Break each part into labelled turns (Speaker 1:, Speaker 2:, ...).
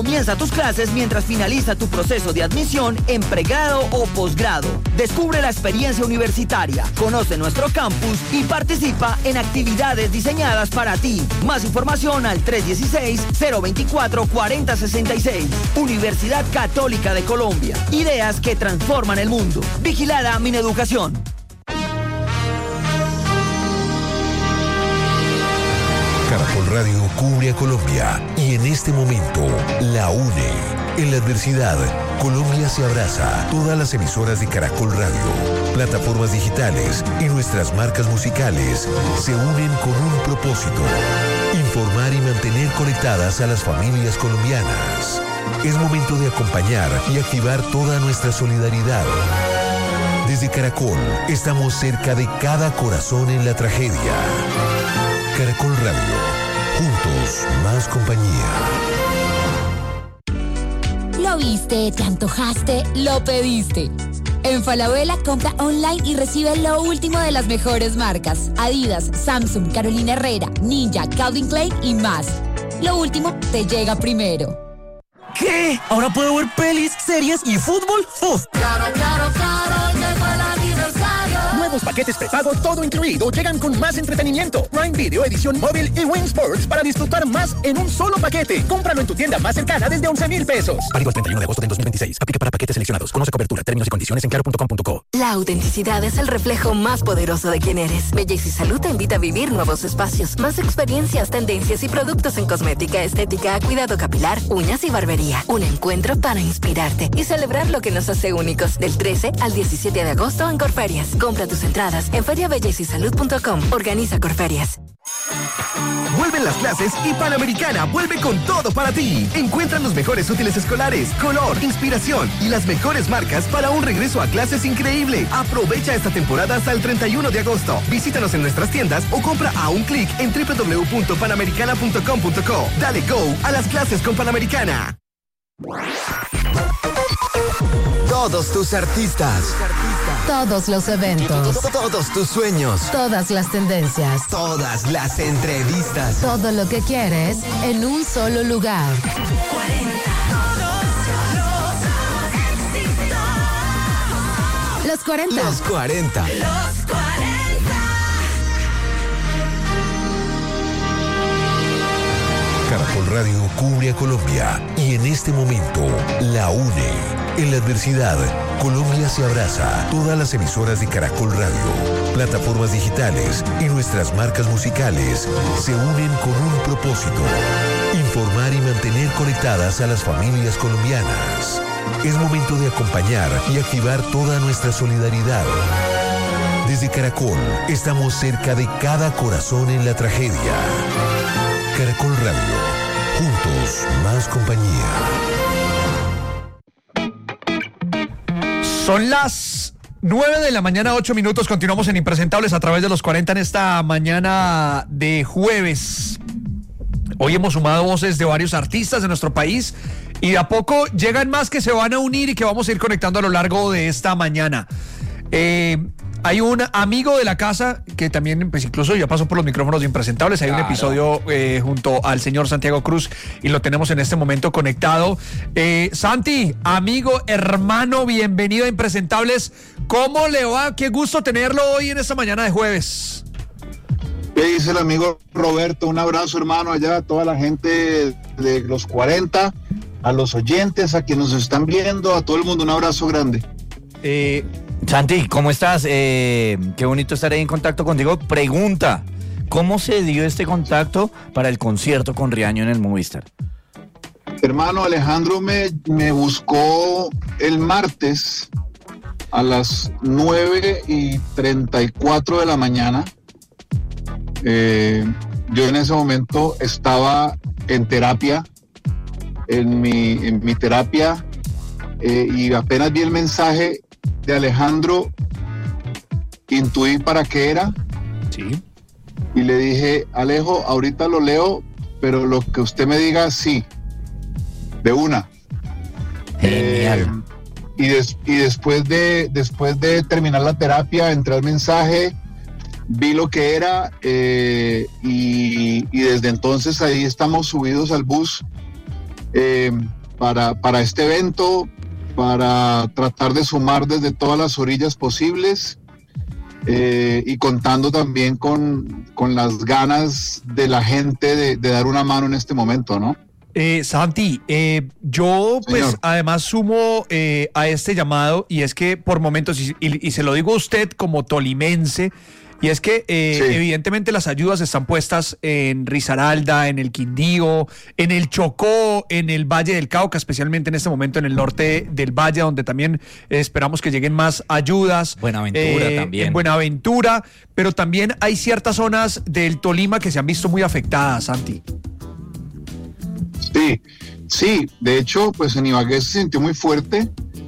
Speaker 1: Comienza tus clases mientras finaliza tu proceso de admisión en pregrado o posgrado. Descubre la experiencia universitaria, conoce nuestro campus y participa en actividades diseñadas para ti. Más información al 316-024-4066. Universidad Católica de Colombia. Ideas que transforman el mundo. Vigilada Mineducación.
Speaker 2: Caracol Radio cubre a Colombia y en este momento la une. En la adversidad, Colombia se abraza. Todas las emisoras de Caracol Radio, plataformas digitales y nuestras marcas musicales se unen con un propósito: informar y mantener conectadas a las familias colombianas. Es momento de acompañar y activar toda nuestra solidaridad. Desde Caracol, estamos cerca de cada corazón en la tragedia. Caracol Radio, juntos, más compañía.
Speaker 3: Lo viste, te antojaste, lo pediste. En Falabella, compra online y recibe lo último de las mejores marcas: Adidas, Samsung, Carolina Herrera, Ninja, Calvin Klein y más. Lo último te llega primero.
Speaker 4: ¿Qué? ¿Ahora puedo ver pelis, series y fútbol? ¡Uf!
Speaker 5: Claro, llegó el aniversario.
Speaker 6: Nuevos paquetes prepago todo incluido llegan con más entretenimiento. Prime Video, edición móvil y Win Sports para disfrutar más en un solo paquete. Cómpralo en tu tienda más cercana desde 11,000 pesos.
Speaker 7: Válido el 31 de agosto del 2026. Aplica para paquetes seleccionados. Conoce cobertura, términos y condiciones en claro.com.co.
Speaker 8: La autenticidad es el reflejo más poderoso de quién eres. Belleza y Salud te invita a vivir nuevos espacios, más experiencias, tendencias y productos en cosmética, estética, cuidado capilar, uñas y barbería. Un encuentro para inspirarte y celebrar lo que nos hace únicos. Del 13 al 17 de agosto en Corferias. Compra tus entradas en feriabellesysalud.com. Organiza Corferias.
Speaker 9: Vuelven las clases y Panamericana vuelve con todo para ti. Encuentra los mejores útiles escolares, color, inspiración y las mejores marcas para un regreso a clases increíble. Aprovecha esta temporada hasta el 31 de agosto. Visítanos en nuestras tiendas o compra a un clic en www.panamericana.com.co. Dale go a las clases con Panamericana.
Speaker 10: Todos tus artistas.
Speaker 11: Todos los eventos.
Speaker 10: Todos tus sueños.
Speaker 11: Todas las tendencias.
Speaker 10: Todas las entrevistas.
Speaker 11: Todo lo que quieres en un solo lugar. Los 40.
Speaker 10: Los 40.
Speaker 2: Caracol Radio cubre a Colombia y en este momento la une. En la adversidad, Colombia se abraza. Todas las emisoras de Caracol Radio, plataformas digitales y nuestras marcas musicales se unen con un propósito: informar y mantener conectadas a las familias colombianas. Es momento de acompañar y activar toda nuestra solidaridad. Desde Caracol, estamos cerca de cada corazón en la tragedia. Caracol Radio, juntos, más compañía.
Speaker 12: Son las 9 de la mañana, 8 minutos. Continuamos en Impresentables a través de los 40 en esta mañana de jueves. Hoy hemos sumado voces de varios artistas de nuestro país y de a poco llegan más que se van a unir y que vamos a ir conectando a lo largo de esta mañana. Hay un amigo de la casa que también, pues incluso ya pasó por los micrófonos de Impresentables. Hay un episodio junto al señor Santiago Cruz y lo tenemos en este momento conectado. Santi, amigo, hermano, bienvenido a Impresentables. ¿Cómo le va? Qué gusto tenerlo hoy en esta mañana de jueves.
Speaker 13: ¿Qué dice el amigo Roberto? Un abrazo, hermano, allá a toda la gente de los 40, a los oyentes, a quienes nos están viendo, a todo el mundo, un abrazo grande.
Speaker 14: Santi, ¿cómo estás? Qué bonito estar ahí en contacto contigo. Pregunta, ¿cómo se dio este contacto para el concierto con Riaño en el Movistar?
Speaker 13: Hermano, Alejandro me buscó el martes a las 9:34 de la mañana. Yo en ese momento estaba en terapia, en mi terapia, y apenas vi el mensaje de Alejandro, intuí para qué era.
Speaker 12: Sí.
Speaker 13: Y le dije: Alejo, ahorita lo leo, pero lo que usted me diga, sí, de una.
Speaker 14: Genial.
Speaker 13: Y después de terminar la terapia, entré al mensaje, vi lo que era, y desde entonces ahí estamos subidos al bus para este evento, para tratar de sumar desde todas las orillas posibles, y contando también con las ganas de la gente de dar una mano en este momento, ¿no?
Speaker 12: Santi, yo pues
Speaker 13: Señor.
Speaker 12: además sumo a este llamado, y es que por momentos, y se lo digo a usted como tolimense, y es que evidentemente las ayudas están puestas en Risaralda, en el Quindío, en el Chocó, en el Valle del Cauca, especialmente en este momento en el norte del Valle, donde también esperamos que lleguen más ayudas.
Speaker 14: Buenaventura también.
Speaker 12: En Buenaventura, pero también hay ciertas zonas del Tolima que se han visto muy afectadas, Santi.
Speaker 13: Sí, de hecho, pues en Ibagué se sintió muy fuerte.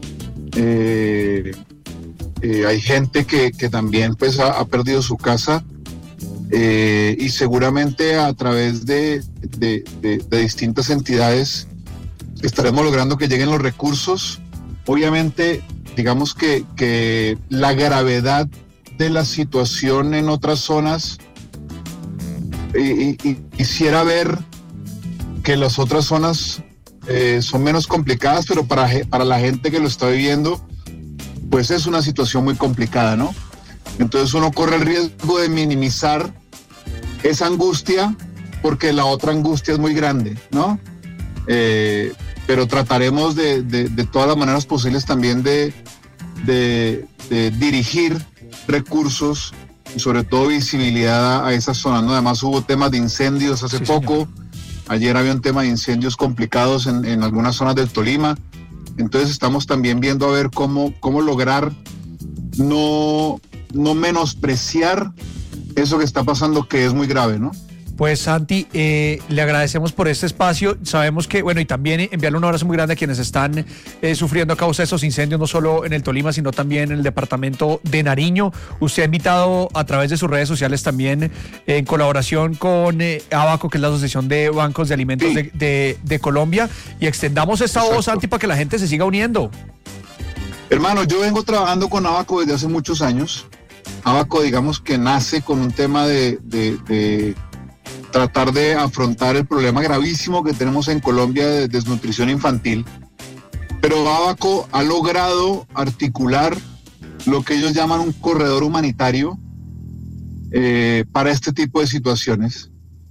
Speaker 13: Hay gente que también pues ha perdido su casa, y seguramente a través de distintas entidades estaremos logrando que lleguen los recursos. Obviamente, digamos que la gravedad de la situación en otras zonas, y quisiera ver que las otras zonas son menos complicadas, pero para la gente que lo está viviendo, pues es una situación muy complicada, ¿no? Entonces uno corre el riesgo de minimizar esa angustia porque la otra angustia es muy grande, ¿no? Pero trataremos de todas las maneras posibles también de dirigir recursos y sobre todo visibilidad a esas zonas, ¿no? Además hubo temas de incendios hace poco. Señor. Ayer había un tema de incendios complicados en algunas zonas del Tolima. Entonces estamos también viendo a ver cómo lograr no menospreciar eso que está pasando, que es muy grave, ¿no?
Speaker 12: Pues Santi, le agradecemos por este espacio. Sabemos que, bueno, y también enviarle un abrazo muy grande a quienes están sufriendo a causa de esos incendios, no solo en el Tolima, sino también en el departamento de Nariño. Usted ha invitado a través de sus redes sociales también, en colaboración con Abaco, que es la Asociación de Bancos de Alimentos de Colombia, y extendamos esta voz, Santi, para que la gente se siga uniendo.
Speaker 13: Hermano, yo vengo trabajando con Abaco desde hace muchos años. Abaco, digamos que nace con un tema de tratar de afrontar el problema gravísimo que tenemos en Colombia de desnutrición infantil. Pero Abaco ha logrado articular lo que ellos llaman un corredor humanitario para este tipo de situaciones.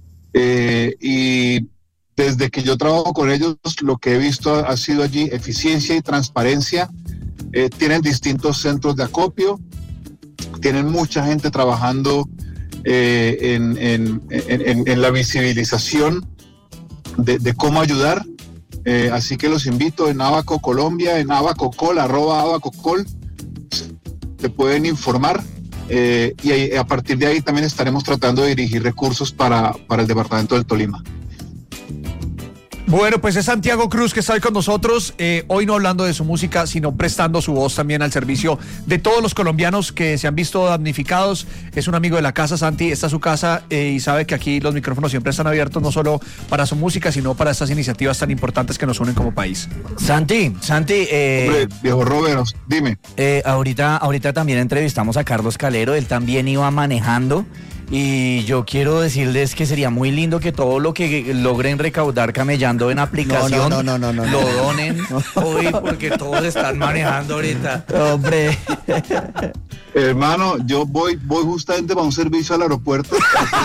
Speaker 13: Y desde que yo trabajo con ellos, lo que he visto ha sido allí eficiencia y transparencia. Tienen distintos centros de acopio, tienen mucha gente trabajando en la visibilización de cómo ayudar, así que los invito en Abaco Colombia, en Abacocol, @Abacocol, te pueden informar, y a partir de ahí también estaremos tratando de dirigir recursos para el departamento del Tolima.
Speaker 12: Bueno, pues es Santiago Cruz que está hoy con nosotros, hoy no hablando de su música, sino prestando su voz también al servicio de todos los colombianos que se han visto damnificados. Es un amigo de la casa, Santi, esta es su casa, y sabe que aquí los micrófonos siempre están abiertos, no solo para su música, sino para estas iniciativas tan importantes que nos unen como país.
Speaker 14: Santi,
Speaker 13: Hombre, viejo Robert, dime.
Speaker 14: Ahorita también entrevistamos a Carlos Calero, él también iba manejando. Y yo quiero decirles que sería muy lindo que todo lo que logren recaudar camellando en aplicación lo donen hoy, porque todos están manejando ahorita.
Speaker 10: Hombre.
Speaker 13: Hermano, yo voy justamente para un servicio al aeropuerto.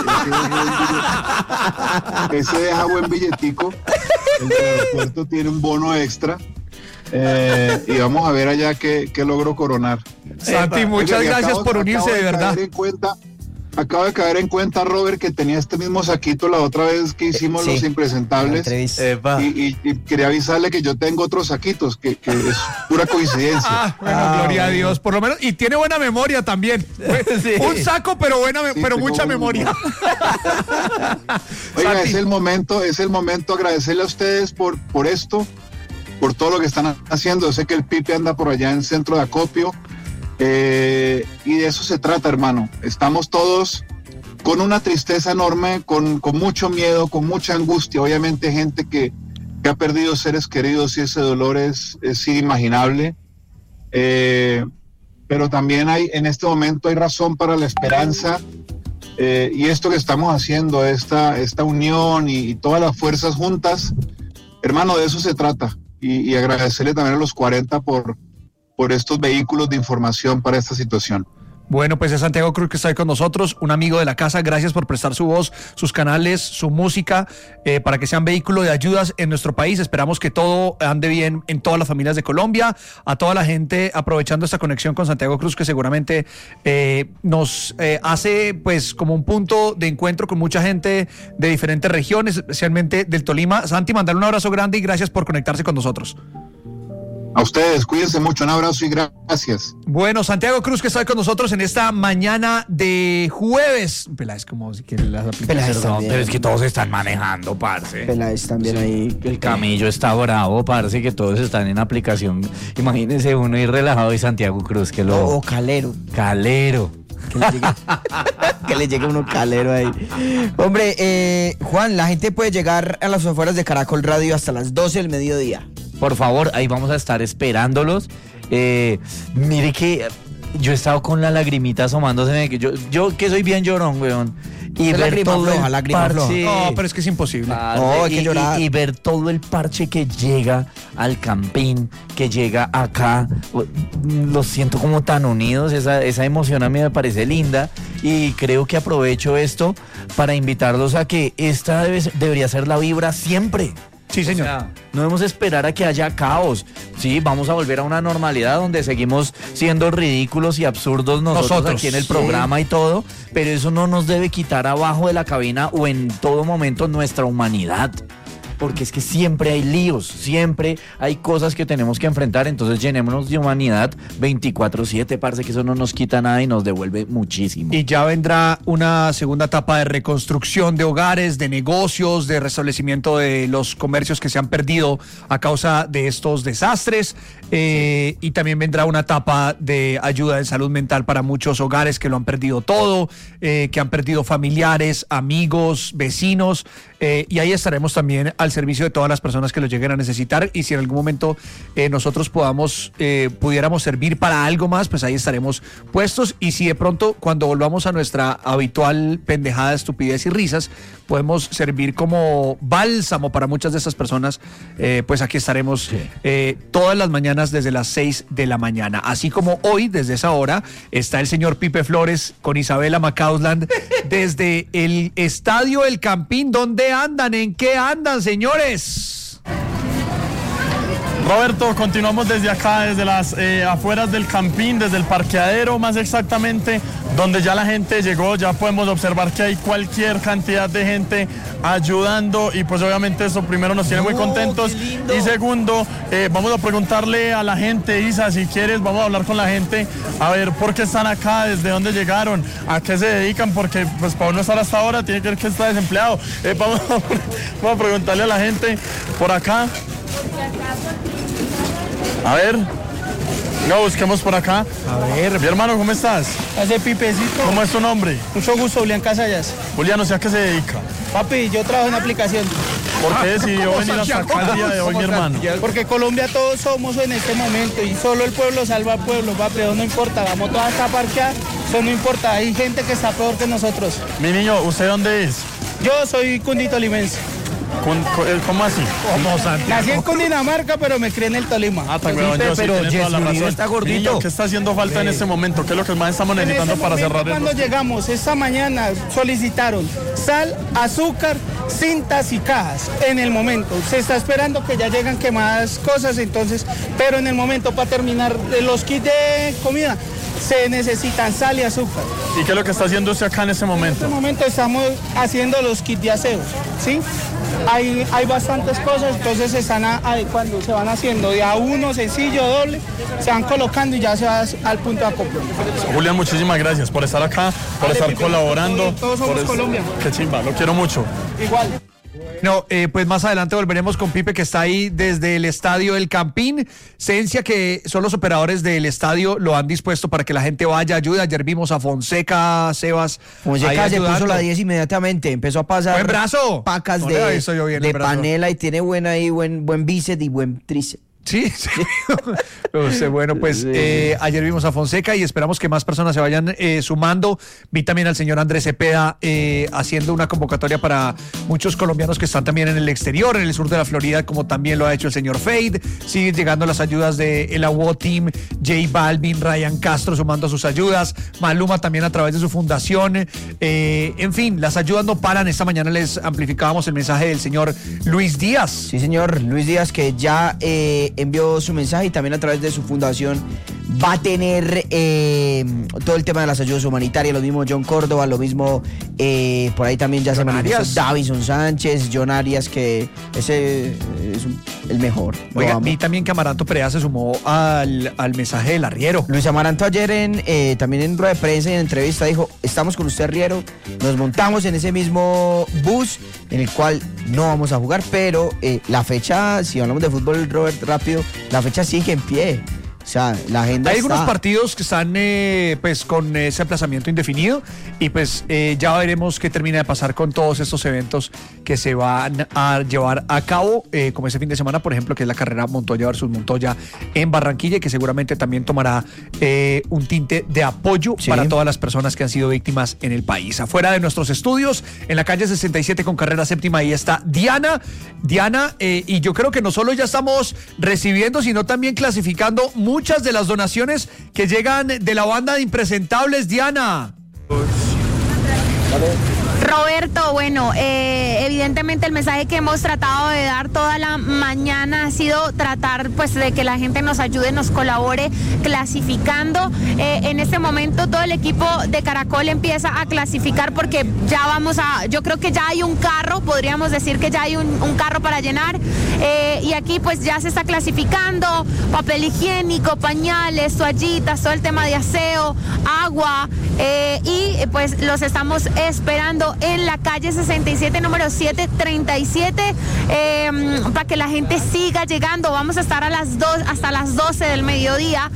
Speaker 13: Ese deja buen billetico. El aeropuerto tiene un bono extra. Y vamos a ver allá qué logro coronar.
Speaker 12: Santi, muchas gracias por unirse, de verdad.
Speaker 13: Acabo de caer en cuenta, Robert, que tenía este mismo saquito la otra vez que hicimos los impresentables, y quería avisarle que yo tengo otros saquitos, que es pura coincidencia.
Speaker 12: Gloria a Dios, por lo menos, y tiene buena memoria también. Sí. Un saco, pero mucha memoria.
Speaker 13: Oiga, es el momento agradecerle a ustedes por esto, por todo lo que están haciendo. Yo sé que el Pipe anda por allá en centro de acopio. Y de eso se trata, hermano. Estamos todos con una tristeza enorme, con mucho miedo, con mucha angustia. Obviamente gente que ha perdido seres queridos, y ese dolor es inimaginable. Pero también en este momento hay razón para la esperanza, y esto que estamos haciendo, esta unión y todas las fuerzas juntas, hermano, de eso se trata. Y agradecerle también a los 40 por estos vehículos de información para esta situación.
Speaker 12: Bueno, pues es Santiago Cruz que está ahí con nosotros, un amigo de la casa. Gracias por prestar su voz, sus canales, su música, para que sean vehículo de ayudas en nuestro país. Esperamos que todo ande bien en todas las familias de Colombia. A toda la gente, aprovechando esta conexión con Santiago Cruz, que seguramente nos hace pues como un punto de encuentro con mucha gente de diferentes regiones, especialmente del Tolima. Santi, mandarle un abrazo grande y gracias por conectarse con nosotros.
Speaker 13: A ustedes, cuídense mucho, un abrazo y gracias.
Speaker 12: Bueno, Santiago Cruz que está con nosotros en esta mañana de jueves. Peláez, como si quiere las aplicaciones.
Speaker 14: Pero es que todos están manejando, parce.
Speaker 15: Peláez también ahí.
Speaker 14: El Camillo está bravo, parce, que todos están en aplicación. Imagínense uno ir relajado y Santiago Cruz que lo...
Speaker 15: O Calero.
Speaker 14: Calero.
Speaker 15: Que le llegue uno calero ahí. Hombre, Juan, la gente puede llegar a las afueras de Caracol Radio hasta las 12 del mediodía.
Speaker 14: Por favor, ahí vamos a estar esperándolos. Mire que yo he estado con la lagrimita asomándose. Yo que soy bien llorón, weón. Y ver todo el parche.
Speaker 12: No, pero es que es imposible.
Speaker 15: No, hay que llorar.
Speaker 14: Y ver todo el parche que llega al Campín, que llega acá. Los siento como tan unidos. Esa emoción a mí me parece linda. Y creo que aprovecho esto para invitarlos a que esta debería ser la vibra siempre.
Speaker 12: Sí, señor.
Speaker 14: O sea, no debemos esperar a que haya caos. Sí, vamos a volver a una normalidad donde seguimos siendo ridículos y absurdos nosotros aquí en el programa y todo, pero eso no nos debe quitar abajo de la cabina o en todo momento nuestra humanidad. Porque es que siempre hay líos, siempre hay cosas que tenemos que enfrentar, entonces llenémonos de humanidad 24/7, parce, que eso no nos quita nada y nos devuelve muchísimo.
Speaker 12: Y ya vendrá una segunda etapa de reconstrucción de hogares, de negocios, de restablecimiento de los comercios que se han perdido a causa de estos desastres, y también vendrá una etapa de ayuda en salud mental para muchos hogares que lo han perdido todo, que han perdido familiares, amigos, vecinos, y ahí estaremos también al servicio de todas las personas que lo lleguen a necesitar, y si en algún momento nosotros pudiéramos servir para algo más, pues ahí estaremos puestos, y si de pronto cuando volvamos a nuestra habitual pendejada, estupidez y risas, podemos servir como bálsamo para muchas de estas personas, pues aquí estaremos todas las mañanas desde las 6 de la mañana, así como hoy desde esa hora está el señor Pipe Flores con Isabela Macausland desde el Estadio El Campín. ¿Dónde andan? ¿En qué andan, señores?
Speaker 16: Roberto, continuamos desde acá, desde las afueras del Campín, desde el parqueadero más exactamente, donde ya la gente llegó. Ya podemos observar que hay cualquier cantidad de gente ayudando y pues obviamente eso primero nos tiene muy contentos. Y segundo, vamos a preguntarle a la gente, Isa, si quieres, vamos a hablar con la gente, a ver por qué están acá, desde dónde llegaron, a qué se dedican, porque pues para uno estar hasta ahora tiene que ver que está desempleado. Vamos a preguntarle a la gente por acá. A ver, no, busquemos por acá.
Speaker 17: A ver.
Speaker 16: Mi hermano, ¿cómo estás?
Speaker 17: Hace Pipecito.
Speaker 16: ¿Cómo es tu nombre?
Speaker 17: Mucho gusto, Julián Casallas.
Speaker 16: Julián, ¿o sea, a qué se dedica?
Speaker 17: Papi, yo trabajo en aplicación.
Speaker 16: ¿Por qué decidió venir hasta acá el día de hoy, mi hermano?
Speaker 17: Porque Colombia todos somos en este momento y solo el pueblo salva al pueblo, papi, eso no importa, vamos todos hasta parquear, eso no importa, hay gente que está peor que nosotros.
Speaker 16: Mi niño, ¿usted dónde es?
Speaker 17: Yo soy cunditolimense.
Speaker 16: ¿Cómo así?
Speaker 17: Nací en Cundinamarca, pero me crié en el Tolima.
Speaker 16: Pero está gordito. Niño, ¿qué está haciendo falta en este momento? ¿Qué es lo que más estamos necesitando para cerrar el
Speaker 17: Cuando llegamos esta mañana solicitaron sal, azúcar, cintas y cajas. En el momento se está esperando que ya llegan quemadas cosas, entonces, pero en el momento para terminar los kits de comida se necesitan sal y azúcar.
Speaker 16: ¿Y qué es lo que está haciendo usted acá en este momento?
Speaker 17: En este momento estamos haciendo los kits de aseo, ¿sí? Hay bastantes cosas, entonces cuando se van haciendo de a uno, sencillo, doble, se van colocando y ya se va al punto de acopio.
Speaker 16: Julián, muchísimas gracias por estar acá, por estar colaborando.
Speaker 17: Todos somos Colombia.
Speaker 16: Qué chimba, lo quiero mucho.
Speaker 17: Igual.
Speaker 12: No, pues más adelante volveremos con Pipe, que está ahí desde el Estadio El Campín. Cencia, que son los operadores del estadio, lo han dispuesto para que la gente vaya, ayude. Ayer vimos a Fonseca, Sebas.
Speaker 15: Fonseca se puso la 10 inmediatamente, empezó a pasar
Speaker 12: buen brazo.
Speaker 15: pacas de panela y tiene buen bíceps y buen tríceps.
Speaker 12: Sí. Bueno, pues ayer vimos a Fonseca y esperamos que más personas se vayan sumando. Vi también al señor Andrés Cepeda haciendo una convocatoria para muchos colombianos que están también en el exterior, en el sur de la Florida, como también lo ha hecho el señor Fade. Siguen llegando las ayudas de el AWO Team, J Balvin, Ryan Castro sumando sus ayudas, Maluma también a través de su fundación. En fin, las ayudas no paran. Esta mañana les amplificábamos el mensaje del señor Luis Díaz.
Speaker 15: Sí, señor, Luis Díaz, que ya envió su mensaje y también a través de su fundación va a tener todo el tema de las ayudas humanitarias, lo mismo John Córdoba, lo mismo por ahí también ya se manifestó Davison Sánchez, John Arias, que ese es el mejor.
Speaker 12: Oiga, vi también que Amaranto Perea se sumó al mensaje del arriero.
Speaker 15: Luis Amaranto ayer también en rueda de prensa y en entrevista dijo, estamos con usted, arriero, nos montamos en ese mismo bus en el cual no vamos a jugar, pero la fecha, si hablamos de fútbol, Robert, rápido, la fecha sigue en pie. O sea, la agenda
Speaker 12: Hay
Speaker 15: está.
Speaker 12: algunos partidos que están pues con ese aplazamiento indefinido y pues ya veremos qué termina de pasar con todos estos eventos que se van a llevar a cabo, como ese fin de semana, por ejemplo, que es la carrera Montoya versus Montoya en Barranquilla, y que seguramente también tomará un tinte de apoyo para todas las personas que han sido víctimas en el país. Afuera de nuestros estudios, en la calle 67 con carrera séptima, ahí está Diana, y yo creo que no solo ya estamos recibiendo, sino también clasificando muchas de las donaciones que llegan de la banda de Impresentables. Diana.
Speaker 18: Roberto, bueno, evidentemente el mensaje que hemos tratado de dar toda la mañana ha sido tratar pues de que la gente nos ayude, nos colabore clasificando. En este momento todo el equipo de Caracol empieza a clasificar porque ya yo creo que ya hay un carro, podríamos decir que ya hay un carro para llenar, y aquí pues ya se está clasificando papel higiénico, pañales, toallitas, todo el tema de aseo, agua, y pues los estamos esperando en la calle 67, número 737, para que la gente siga llegando. Vamos a estar hasta las 12 del mediodía,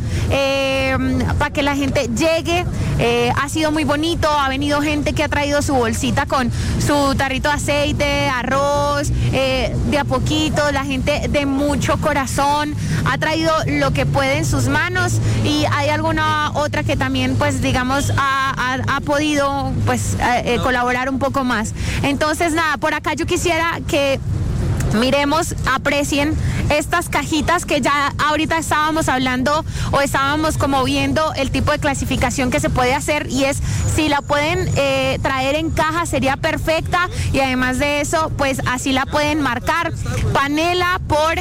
Speaker 18: para que la gente llegue. Ha sido muy bonito, ha venido gente que ha traído su bolsita con su tarrito de aceite, arroz, de a poquito, la gente de mucho corazón ha traído lo que puede en sus manos, y hay alguna otra que también pues digamos ha podido pues colaborar un poco más. Entonces nada, por acá yo quisiera que miremos, aprecien estas cajitas que ya ahorita estábamos hablando o estábamos como viendo el tipo de clasificación que se puede hacer, y es si la pueden traer en caja sería perfecta, y además de eso pues así la pueden marcar. Panela por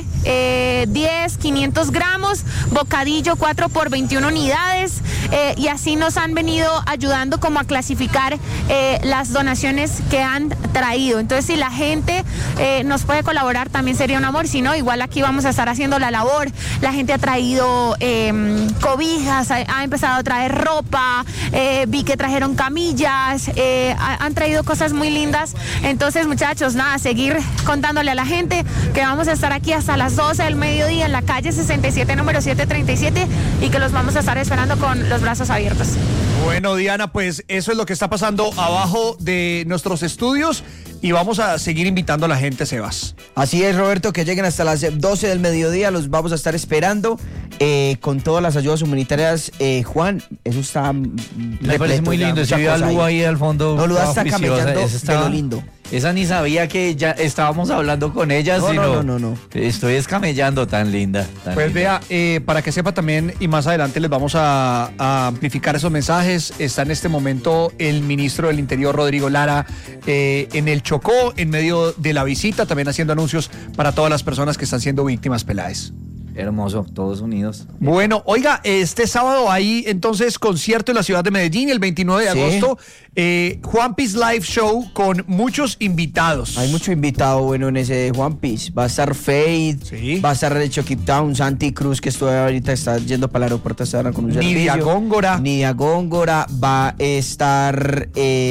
Speaker 18: 10, 500 gramos, bocadillo 4 por 21 unidades, y así nos han venido ayudando como a clasificar las donaciones que han traído. Entonces si la gente nos puede colaborar también sería un amor, si no igual aquí vamos a estar haciendo la labor. La gente ha traído cobijas, ha empezado a traer ropa, vi que trajeron camillas, han traído cosas muy lindas. Entonces muchachos, nada, seguir contándole a la gente que vamos a estar aquí hasta las 12 del mediodía en la calle 67, número 737, y que los vamos a estar esperando con los brazos abiertos.
Speaker 12: Bueno, Diana, pues eso es lo que está pasando abajo de nuestros estudios, y vamos a seguir invitando a la gente, Sebas.
Speaker 15: Así es, Roberto, que lleguen hasta las 12 del mediodía, los vamos a estar esperando con todas las ayudas humanitarias. Juan, eso está
Speaker 14: me parece muy lindo, ese algo ahí al fondo.
Speaker 15: No, lo está camellando de lo lindo.
Speaker 14: Esa ni sabía que ya estábamos hablando con ella,
Speaker 15: no.
Speaker 14: Estoy escamellando, tan linda.
Speaker 12: Pues vea, para que sepa también, y más adelante les vamos a amplificar esos mensajes, está en este momento el ministro del Interior, Rodrigo Lara, en el Chocó, en medio de la visita, también haciendo anuncios para todas las personas que están siendo víctimas, Peláez.
Speaker 14: Hermoso, todos unidos.
Speaker 12: Bueno, oiga, este sábado hay entonces concierto en la ciudad de Medellín, el 29 de agosto, Juan Piece Live Show con muchos invitados.
Speaker 15: Hay mucho invitado bueno en ese Juan Piece. Va a estar Fade, va a estar el Chucky Town, Santi Cruz, que ahorita está yendo para el aeropuerto hasta ahora con un servicio. Nidia Góngora, va a estar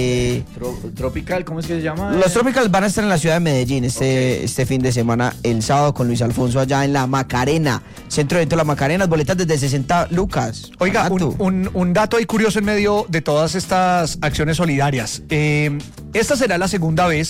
Speaker 14: Tropical, ¿cómo es que se llama?
Speaker 15: Los Tropicals van a estar en la ciudad de Medellín este fin de semana, el sábado, con Luis Alfonso allá en la Macarena, Centro de Evento La Macarena, boletas desde 60 lucas.
Speaker 12: Oiga, un dato ahí curioso en medio de todas estas acciones solidarias. Esta será la segunda vez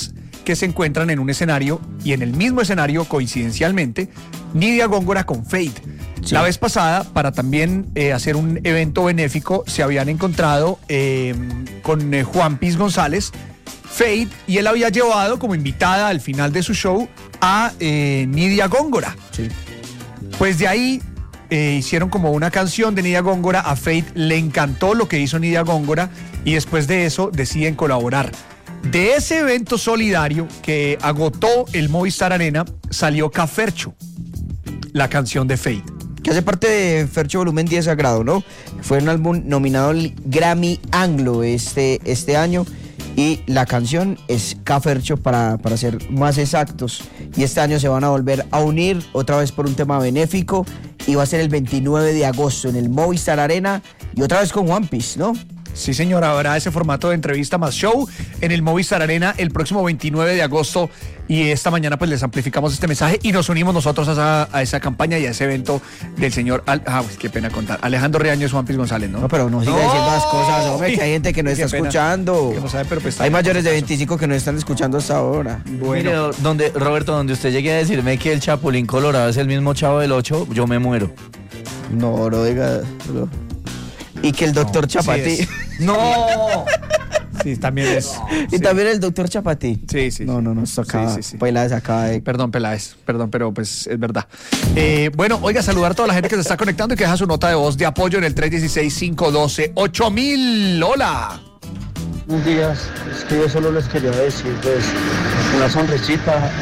Speaker 12: que se encuentran en un escenario, y en el mismo escenario, coincidencialmente, Nidia Góngora con Fate. Sí. La vez pasada, para también hacer un evento benéfico, se habían encontrado con Juan Piz González, Fate, y él había llevado como invitada al final de su show a Nidia Góngora.
Speaker 15: Sí.
Speaker 12: Pues de ahí hicieron como una canción de Nidia Góngora. A Fate le encantó lo que hizo Nidia Góngora y después de eso deciden colaborar. De ese evento solidario que agotó el Movistar Arena salió Cafercho, la canción de Fate.
Speaker 15: Que hace parte de Fercho Volumen 10 Sagrado, ¿no? Fue un álbum nominado al Grammy Anglo este año. Y la canción es Cafercho para ser más exactos. Y este año se van a volver a unir otra vez por un tema benéfico. Y va a ser el 29 de agosto en el Movistar Arena. Y otra vez con One Piece, ¿no?
Speaker 12: Sí, señor, habrá ese formato de entrevista más show en el Movistar Arena el próximo 29 de agosto. Y esta mañana pues les amplificamos este mensaje y nos unimos nosotros a esa campaña y a ese evento del señor qué pena contar, Alejandro Riaños, Juan Piz González, ¿no?
Speaker 15: No, pero no siga diciendo las cosas, hombre, que hay gente que no está escuchando.
Speaker 12: Que no sabe, pero pues,
Speaker 15: hay mayores de 25 que no están escuchando hasta ahora.
Speaker 14: Bueno. Mire, Roberto, donde usted llegue a decirme que el Chapulín Colorado es el mismo Chavo del 8, yo me muero.
Speaker 15: No, no diga. No. Y que el doctor Chapatí.
Speaker 12: Sí no. Sí, también es.
Speaker 15: Y sí. También el doctor Chapatí.
Speaker 12: Sí.
Speaker 15: No, esto acaba. Sí. Peláez acaba de.
Speaker 12: Perdón, Peláez. Perdón, pero pues es verdad. Bueno, oiga, saludar a toda la gente que se está conectando y que deja su nota de voz de apoyo en el 316-512-8000. Hola.
Speaker 19: Buenos días. Es que yo solo les quería decir, pues, una sonrisita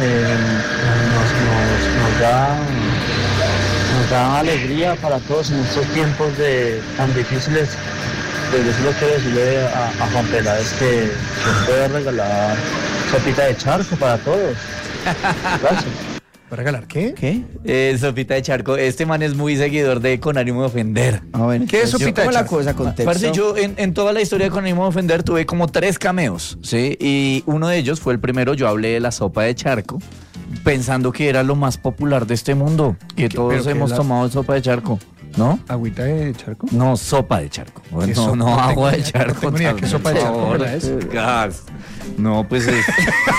Speaker 19: nos da alegría para todos en estos tiempos tan difíciles. Pues yo solo quiero decirle a Juan Peláez que puede regalar sopita de charco para todos. Gracias.
Speaker 12: ¿Para regalar qué?
Speaker 14: ¿Qué? Sopita de charco. Este man es muy seguidor de Con Ánimo de Ofender.
Speaker 15: Bueno,
Speaker 12: ¿qué es sopita de charco?
Speaker 15: La cosa, contexto.
Speaker 14: Parce, yo en toda la historia de Con Ánimo de Ofender tuve como 3 cameos, ¿sí? Y uno de ellos fue el primero, yo hablé de la sopa de charco, pensando que era lo más popular de este mundo, que todos hemos tomado sopa de charco. ¿No?
Speaker 12: ¿Agüita de charco?
Speaker 14: No, sopa de charco. No, agua de charco.
Speaker 12: ¿Qué sopa de charco es?
Speaker 14: Gas. No, pues es.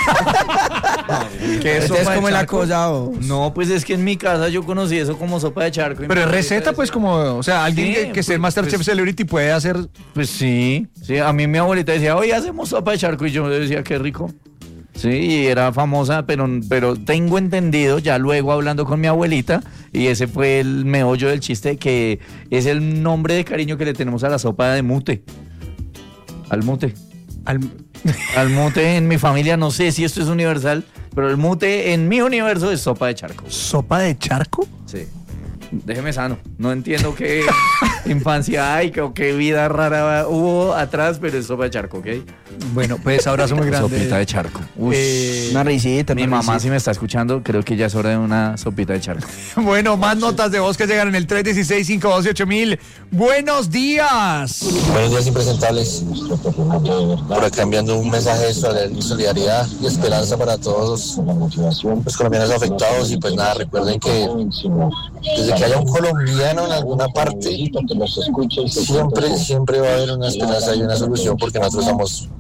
Speaker 15: ¿Qué es como la cosa?
Speaker 14: No, pues es que en mi casa yo conocí eso como sopa de charco.
Speaker 12: Pero es receta, pues, como, o sea, alguien que sea Masterchef Celebrity puede hacer.
Speaker 14: Pues sí, a mí mi abuelita decía, hoy hacemos sopa de charco, y yo decía, qué rico. Sí, y era famosa, pero tengo entendido, ya luego hablando con mi abuelita, y ese fue el meollo del chiste, que es el nombre de cariño que le tenemos a la sopa de mute. Al mute. Al mute en mi familia, no sé si esto es universal, pero el mute en mi universo es sopa de charco.
Speaker 12: ¿Sopa de charco?
Speaker 14: Sí. Déjeme sano. No entiendo qué infancia hay o qué vida rara hubo atrás, pero es sopa de charco, ¿ok?
Speaker 12: Bueno, pues abrazo muy grande.
Speaker 14: Sopita de charco.
Speaker 15: Una risita.
Speaker 14: Mi mamá, si me está escuchando, creo que ya es hora de una sopita de charco.
Speaker 12: Bueno, más notas de voz que llegan en el 316-512-8000. ¡Buenos días!
Speaker 20: Buenos días, impresentables. Por acá enviando un mensaje de solidaridad y esperanza para todos los colombianos afectados. Y pues nada, recuerden que desde que haya un colombiano en alguna parte, siempre va a haber una esperanza y una solución, porque nosotros somos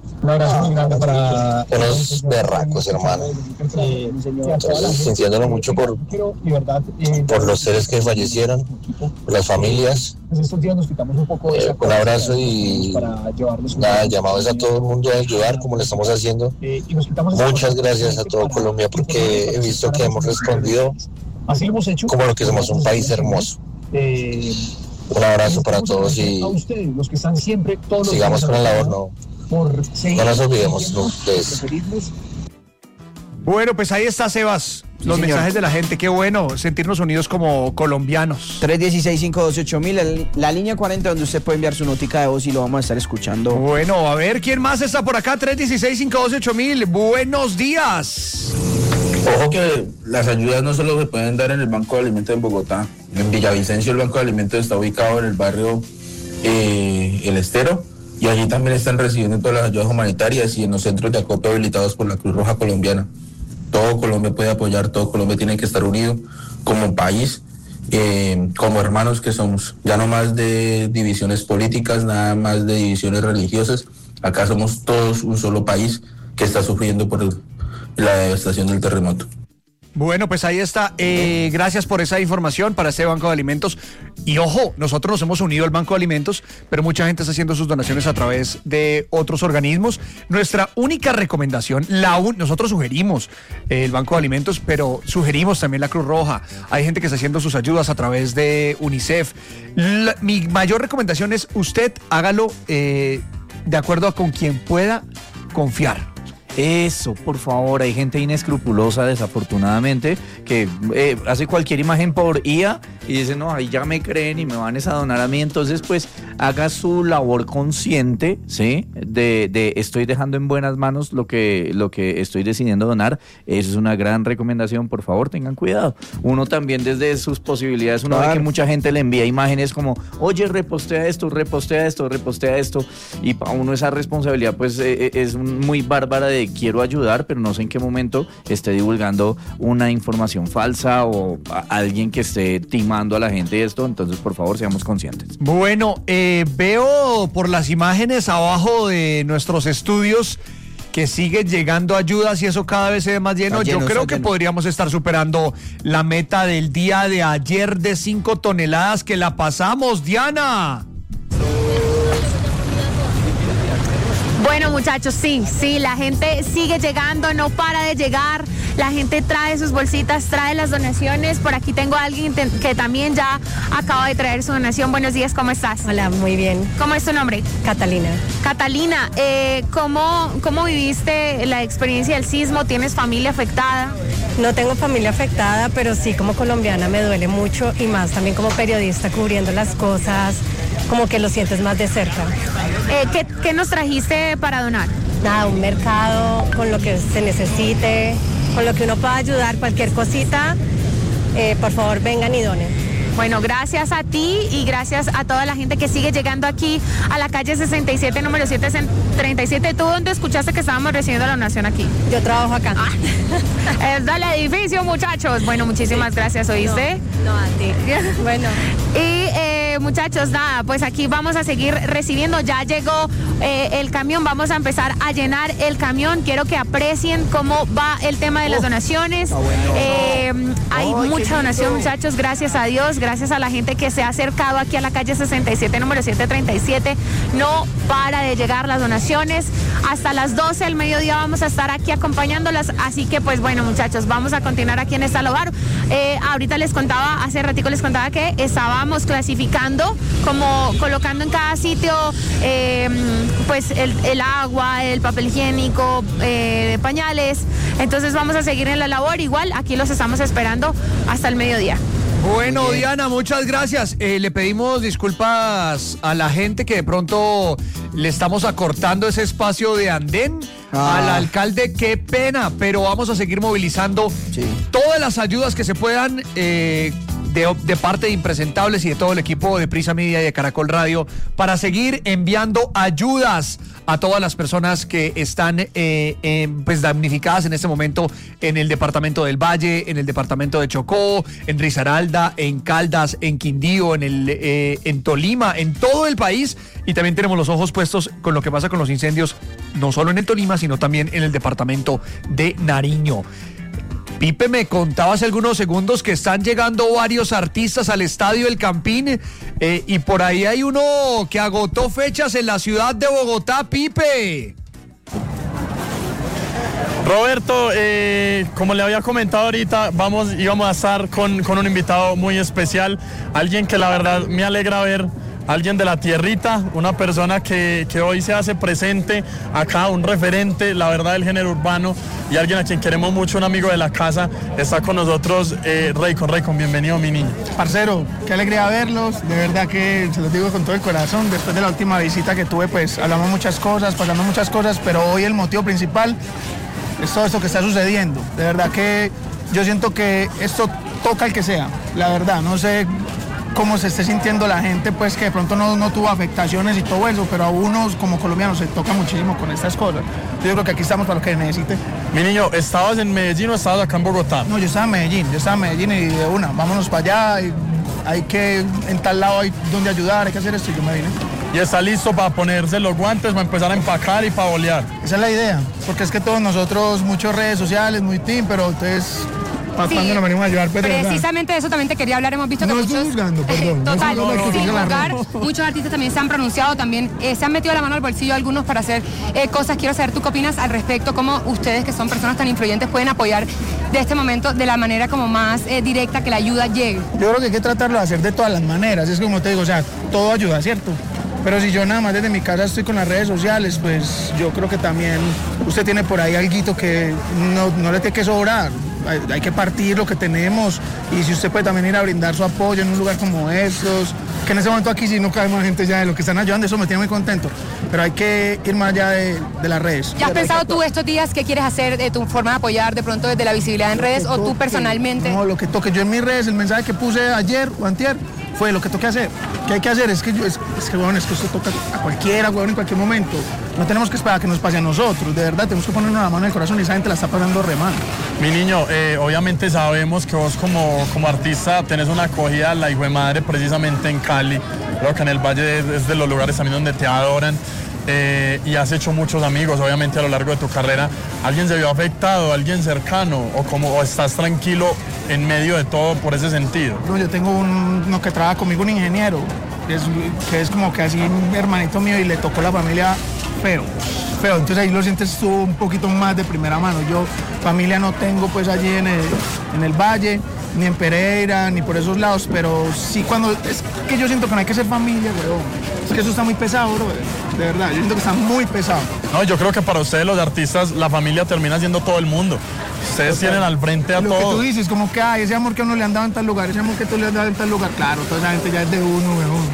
Speaker 20: unos berracos, hermano. Entonces, sintiéndolo mucho por los seres que fallecieron, por las familias. Un abrazo y nada, llamados a todo el mundo a ayudar como lo estamos haciendo. Muchas gracias a todo Colombia, porque he visto que hemos respondido como lo que somos, un país hermoso. Un abrazo para todos y sigamos con la labor, no nos olvidemos de eso.
Speaker 12: Bueno, pues ahí está, Sebas. Los mensajes de la gente, qué bueno sentirnos unidos como colombianos.
Speaker 15: 316-512-8000, la línea 40 donde usted puede enviar su notica de voz y lo vamos a estar escuchando.
Speaker 12: Bueno, a ver, ¿quién más está por acá? 316-512-8000, buenos días.
Speaker 21: Ojo que las ayudas no solo se pueden dar en el Banco de Alimentos en Bogotá. En Villavicencio el Banco de Alimentos está ubicado en el barrio El Estero, y allí también están recibiendo todas las ayudas humanitarias y en los centros de acopio habilitados por la Cruz Roja Colombiana. Todo Colombia puede apoyar, todo Colombia tiene que estar unido como país, como hermanos que somos. Ya no más de divisiones políticas, nada más de divisiones religiosas. Acá somos todos un solo país que está sufriendo por la devastación del terremoto.
Speaker 12: Bueno, pues ahí está. Gracias por esa información para este Banco de Alimentos. Y ojo, nosotros nos hemos unido al Banco de Alimentos, pero mucha gente está haciendo sus donaciones a través de otros organismos. Nuestra única recomendación, nosotros sugerimos el Banco de Alimentos, pero sugerimos también la Cruz Roja. Hay gente que está haciendo sus ayudas a través de UNICEF. Mi mayor recomendación es usted hágalo de acuerdo a con quien pueda confiar.
Speaker 14: Eso, por favor, hay gente inescrupulosa, desafortunadamente, que hace cualquier imagen por IA y dice, no, ahí ya me creen y me van a donar a mí. Entonces, pues, haga su labor consciente, ¿sí? De estoy dejando en buenas manos lo que estoy decidiendo donar. Eso es una gran recomendación, por favor, tengan cuidado. Uno también desde sus posibilidades, uno ve que mucha gente le envía imágenes como, oye, repostea esto, y para uno esa responsabilidad, pues, es muy bárbara de quiero ayudar, pero no sé en qué momento esté divulgando una información falsa o alguien que esté timando a la gente esto. Entonces, por favor, seamos conscientes.
Speaker 12: Bueno, veo por las imágenes abajo de nuestros estudios que siguen llegando ayudas y eso cada vez se ve más lleno. Yo creo que podríamos estar superando la meta del día de ayer de 5 toneladas que la pasamos, Diana.
Speaker 18: Bueno, muchachos, sí, la gente sigue llegando, no para de llegar. La gente trae sus bolsitas, trae las donaciones. Por aquí tengo a alguien que también ya acaba de traer su donación. Buenos días, ¿cómo estás?
Speaker 1: Hola, muy bien.
Speaker 18: ¿Cómo es tu nombre?
Speaker 1: Catalina.
Speaker 18: Catalina, ¿cómo viviste la experiencia del sismo? ¿Tienes familia afectada?
Speaker 1: No tengo familia afectada, pero sí como colombiana me duele mucho y más también como periodista cubriendo las cosas, como que lo sientes más de cerca.
Speaker 18: ¿Qué nos trajiste para donar?
Speaker 1: Nada, un mercado con lo que se necesite, con lo que uno pueda ayudar, cualquier cosita, por favor vengan y donen.
Speaker 18: Bueno, gracias a ti y gracias a toda la gente que sigue llegando aquí a la calle 67, número 737. ¿Tú dónde escuchaste que estábamos recibiendo la donación aquí?
Speaker 1: Yo trabajo acá.
Speaker 18: Es del edificio, muchachos. Bueno, muchísimas gracias, ¿oíste?
Speaker 1: No, a ti. Bueno.
Speaker 18: Y muchachos, nada, pues aquí vamos a seguir recibiendo. Ya llegó el camión, vamos a empezar a llenar el camión. Quiero que aprecien cómo va el tema de las donaciones. Hay mucha donación, muchachos, gracias a Dios, gracias a la gente que se ha acercado aquí a la calle 67, número 737. No para de llegar las donaciones. Hasta las 12 del mediodía vamos a estar aquí acompañándolas. Así que, pues bueno, muchachos, vamos a continuar aquí en esta lugar. Ahorita hace ratico les contaba que estábamos clasificando, como colocando en cada sitio, pues el agua, el papel higiénico, pañales. Entonces vamos a seguir en la labor. Igual, aquí los estamos esperando hasta el mediodía.
Speaker 12: Bueno, Diana, muchas gracias. Le pedimos disculpas a la gente que de pronto le estamos acortando ese espacio de andén. Al alcalde, qué pena, pero vamos a seguir movilizando todas las ayudas que se puedan de parte de Impresentables y de todo el equipo de Prisa Media y de Caracol Radio para seguir enviando ayudas a todas las personas que están pues damnificadas en este momento en el departamento del Valle, en el departamento de Chocó, en Risaralda, en Caldas, en Quindío, en Tolima, en todo el país. Y también tenemos los ojos puestos con lo que pasa con los incendios, no solo en el Tolima, sino también en el departamento de Nariño. Pipe, me contaba hace algunos segundos que están llegando varios artistas al Estadio El Campín y por ahí hay uno que agotó fechas en la ciudad de Bogotá, Pipe.
Speaker 16: Roberto, como le había comentado ahorita, íbamos a estar con un invitado muy especial, alguien que la verdad me alegra ver. Alguien de la tierrita, una persona que hoy se hace presente acá, un referente, la verdad, del género urbano y alguien a quien queremos mucho, un amigo de la casa. Está con nosotros Raycon, bienvenido, mi niño.
Speaker 17: Parcero, qué alegría verlos, de verdad que se los digo con todo el corazón. Después de la última visita que tuve, pues hablamos muchas cosas, pasamos muchas cosas, pero hoy el motivo principal es todo esto que está sucediendo. De verdad que yo siento que esto toca al que sea, la verdad, no sé cómo se esté sintiendo la gente, pues que de pronto no tuvo afectaciones y todo eso, pero a unos como colombianos se toca muchísimo con estas cosas. Yo creo que aquí estamos para lo que necesite.
Speaker 16: Mi niño, ¿estabas en Medellín o estabas acá en Bogotá?
Speaker 17: No, yo estaba en Medellín y de una, vámonos para allá, y hay que, en tal lado hay donde ayudar, hay que hacer esto y yo me vine.
Speaker 16: y está listo para ponerse los guantes, para empezar a empacar y para bolear.
Speaker 17: Esa es la idea, porque es que todos nosotros, muchas redes sociales, muy team, pero ustedes...
Speaker 3: Sí,
Speaker 17: cuando nos venimos a ayudar, pues,
Speaker 3: precisamente de eso también te quería hablar. Hemos visto que
Speaker 17: no
Speaker 3: muchos...
Speaker 17: estoy juzgando, perdón.
Speaker 3: Total, sin juzgar,
Speaker 17: no.
Speaker 3: muchos artistas también se han pronunciado, también se han metido la mano al bolsillo algunos para hacer cosas. Quiero saber tú qué opinas al respecto, cómo ustedes que son personas tan influyentes pueden apoyar de este momento de la manera como más directa que la ayuda llegue.
Speaker 17: Yo creo que hay que tratarlo de hacer de todas las maneras, es como te digo, o sea, todo ayuda, ¿cierto? Pero si yo nada más desde mi casa estoy con las redes sociales, pues yo creo que también usted tiene por ahí alguito que no le tiene que sobrar. Hay que partir lo que tenemos, y si usted puede también ir a brindar su apoyo en un lugar como estos, que en ese momento aquí sí no cabe más gente ya de lo que están ayudando, eso me tiene muy contento, pero hay que ir más allá de las redes.
Speaker 3: ¿Ya has pensado tú estos días qué quieres hacer de tu forma de apoyar de pronto desde la visibilidad en redes o tú personalmente?
Speaker 17: No, lo que toque yo en mis redes, el mensaje que puse ayer o antier fue lo que toque hacer. ¿Qué hay que hacer? Es que bueno, es que esto toca a cualquiera, bueno, en cualquier momento. No tenemos que esperar a que nos pase a nosotros, de verdad, tenemos que ponernos la mano en el corazón y esa gente la está pasando re mal.
Speaker 16: Mi niño, obviamente sabemos que vos como artista tenés una acogida, la hijo de madre, precisamente en Cali. Creo que en el Valle es de los lugares también donde te adoran. Y has hecho muchos amigos, obviamente, a lo largo de tu carrera. ¿Alguien se vio afectado, alguien cercano, o estás tranquilo en medio de todo por ese sentido?
Speaker 17: No, yo tengo uno que trabaja conmigo, un ingeniero, que es como que así un hermanito mío y le tocó la familia feo, entonces ahí lo sientes tú un poquito más de primera mano. Yo familia no tengo pues allí en el Valle, ni en Pereira, ni por esos lados, pero sí cuando, es que yo siento que no hay que ser familia, pero es que eso está muy pesado, bro, de verdad, yo siento que está muy pesado.
Speaker 16: No, yo creo que para ustedes los artistas la familia termina siendo todo el mundo. Ustedes tienen al frente a todos.
Speaker 17: Lo que tú dices, como que ese amor que a uno le han dado en tal lugar, ese amor que tú le has dado en tal lugar, claro, toda esa gente ya es de uno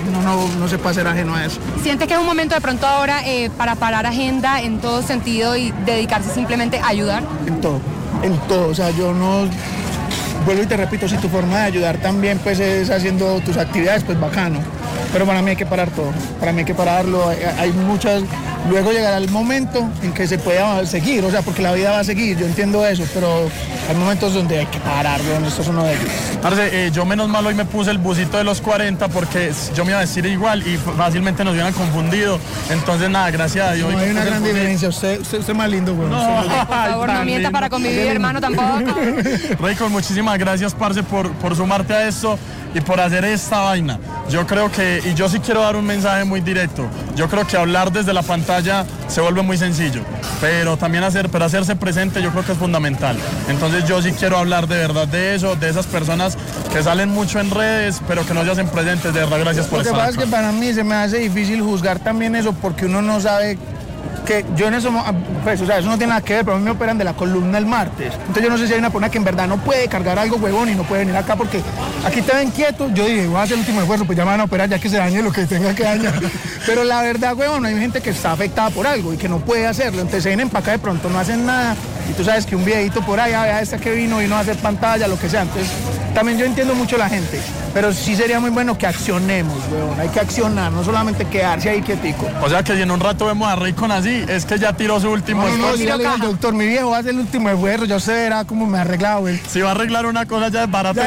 Speaker 17: no se puede ser ajeno a eso.
Speaker 3: ¿Sientes que es un momento de pronto ahora para parar agenda en todo sentido y dedicarse simplemente a ayudar?
Speaker 17: En todo, o sea, yo no... Vuelvo y te repito, si tu forma de ayudar también pues es haciendo tus actividades, pues bacano. Pero para mí hay que parar todo, para mí hay que pararlo, hay muchas... Luego llegará el momento en que se pueda seguir, o sea, porque la vida va a seguir, yo entiendo eso, pero hay momentos donde hay que pararlo, esto es uno de ellos.
Speaker 16: Parce, yo menos mal hoy me puse el busito de los 40 porque yo me iba a decir igual y fácilmente nos hubieran confundido. Entonces nada, gracias a Dios.
Speaker 17: No hay una gran diferencia, usted es más lindo, güey.
Speaker 3: No, por favor, no mienta para convivir, hermano, tampoco.
Speaker 16: Raycon, muchísimas gracias, parce, por sumarte a esto y por hacer esta vaina. Yo creo que, y yo sí quiero dar un mensaje muy directo, yo creo que hablar desde la pantalla se vuelve muy sencillo, pero también hacerse presente yo creo que es fundamental. Entonces yo sí quiero hablar de verdad de eso, de esas personas que salen mucho en redes, pero que no se hacen presentes. De verdad, gracias por estar acá.
Speaker 17: Lo que pasa es que para mí se me hace difícil juzgar también eso, porque uno no sabe que yo en eso, pues, o sea, eso no tiene nada que ver, pero a mí me operan de la columna el martes. Entonces yo no sé si hay una persona que en verdad no puede cargar algo, huevón, y no puede venir acá porque aquí te ven quieto. Yo dije, voy a hacer el último esfuerzo, pues ya me van a operar ya que se dañe lo que tenga que dañar. Pero la verdad, huevón, hay gente que está afectada por algo y que no puede hacerlo. Entonces se vienen para acá de pronto, no hacen nada. Y tú sabes que un videito por ahí, vea esta que vino a hacer pantalla, lo que sea. Entonces también yo entiendo mucho la gente, pero sí sería muy bueno que accionemos, huevón. Hay que accionar, no solamente quedarse ahí quietico.
Speaker 16: O sea que si en un rato vemos a Raycon así, es que ya tiró su último esfuerzo.
Speaker 17: No, dígale al doctor, mi viejo va a hacer el último esfuerzo, ya usted verá cómo me arregla, güey.
Speaker 16: Si va a arreglar una cosa ya es barato.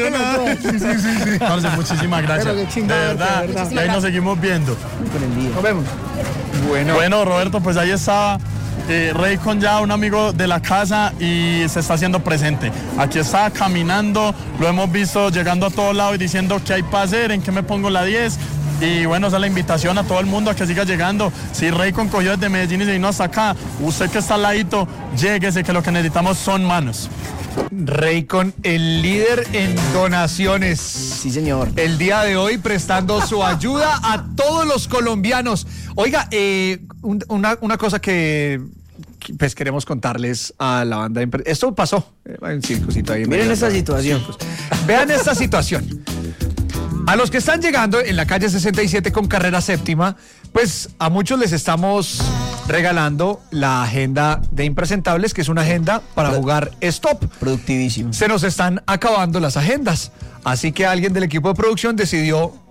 Speaker 16: Sí. Entonces, muchísimas gracias. De verdad. Y ahí nos seguimos viendo.
Speaker 17: Nos vemos.
Speaker 16: Bueno, Roberto, pues ahí estaba Raycon, ya un amigo de la casa, y se está haciendo presente. Aquí está caminando, lo hemos visto llegando a todo lado y diciendo qué hay para hacer, en qué me pongo la 10. Y bueno, esa es la invitación a todo el mundo a que siga llegando. Si Raycon cogió desde Medellín y se vino hasta acá, usted que está al ladito, lléguese, que lo que necesitamos son manos.
Speaker 12: Raycon, el líder en donaciones.
Speaker 15: Sí, señor.
Speaker 12: El día de hoy prestando su ayuda a todos los colombianos. Oiga, una cosa que pues queremos contarles a la banda. Esto pasó. Hay un circuito ahí.
Speaker 15: Miren esta situación.
Speaker 12: Vean esta situación. A los que están llegando en la calle 67 con carrera séptima, pues a muchos les estamos regalando la agenda de Impresentables, que es una agenda para jugar stop.
Speaker 15: Productivísimo.
Speaker 12: Se nos están acabando las agendas, así que alguien del equipo de producción decidió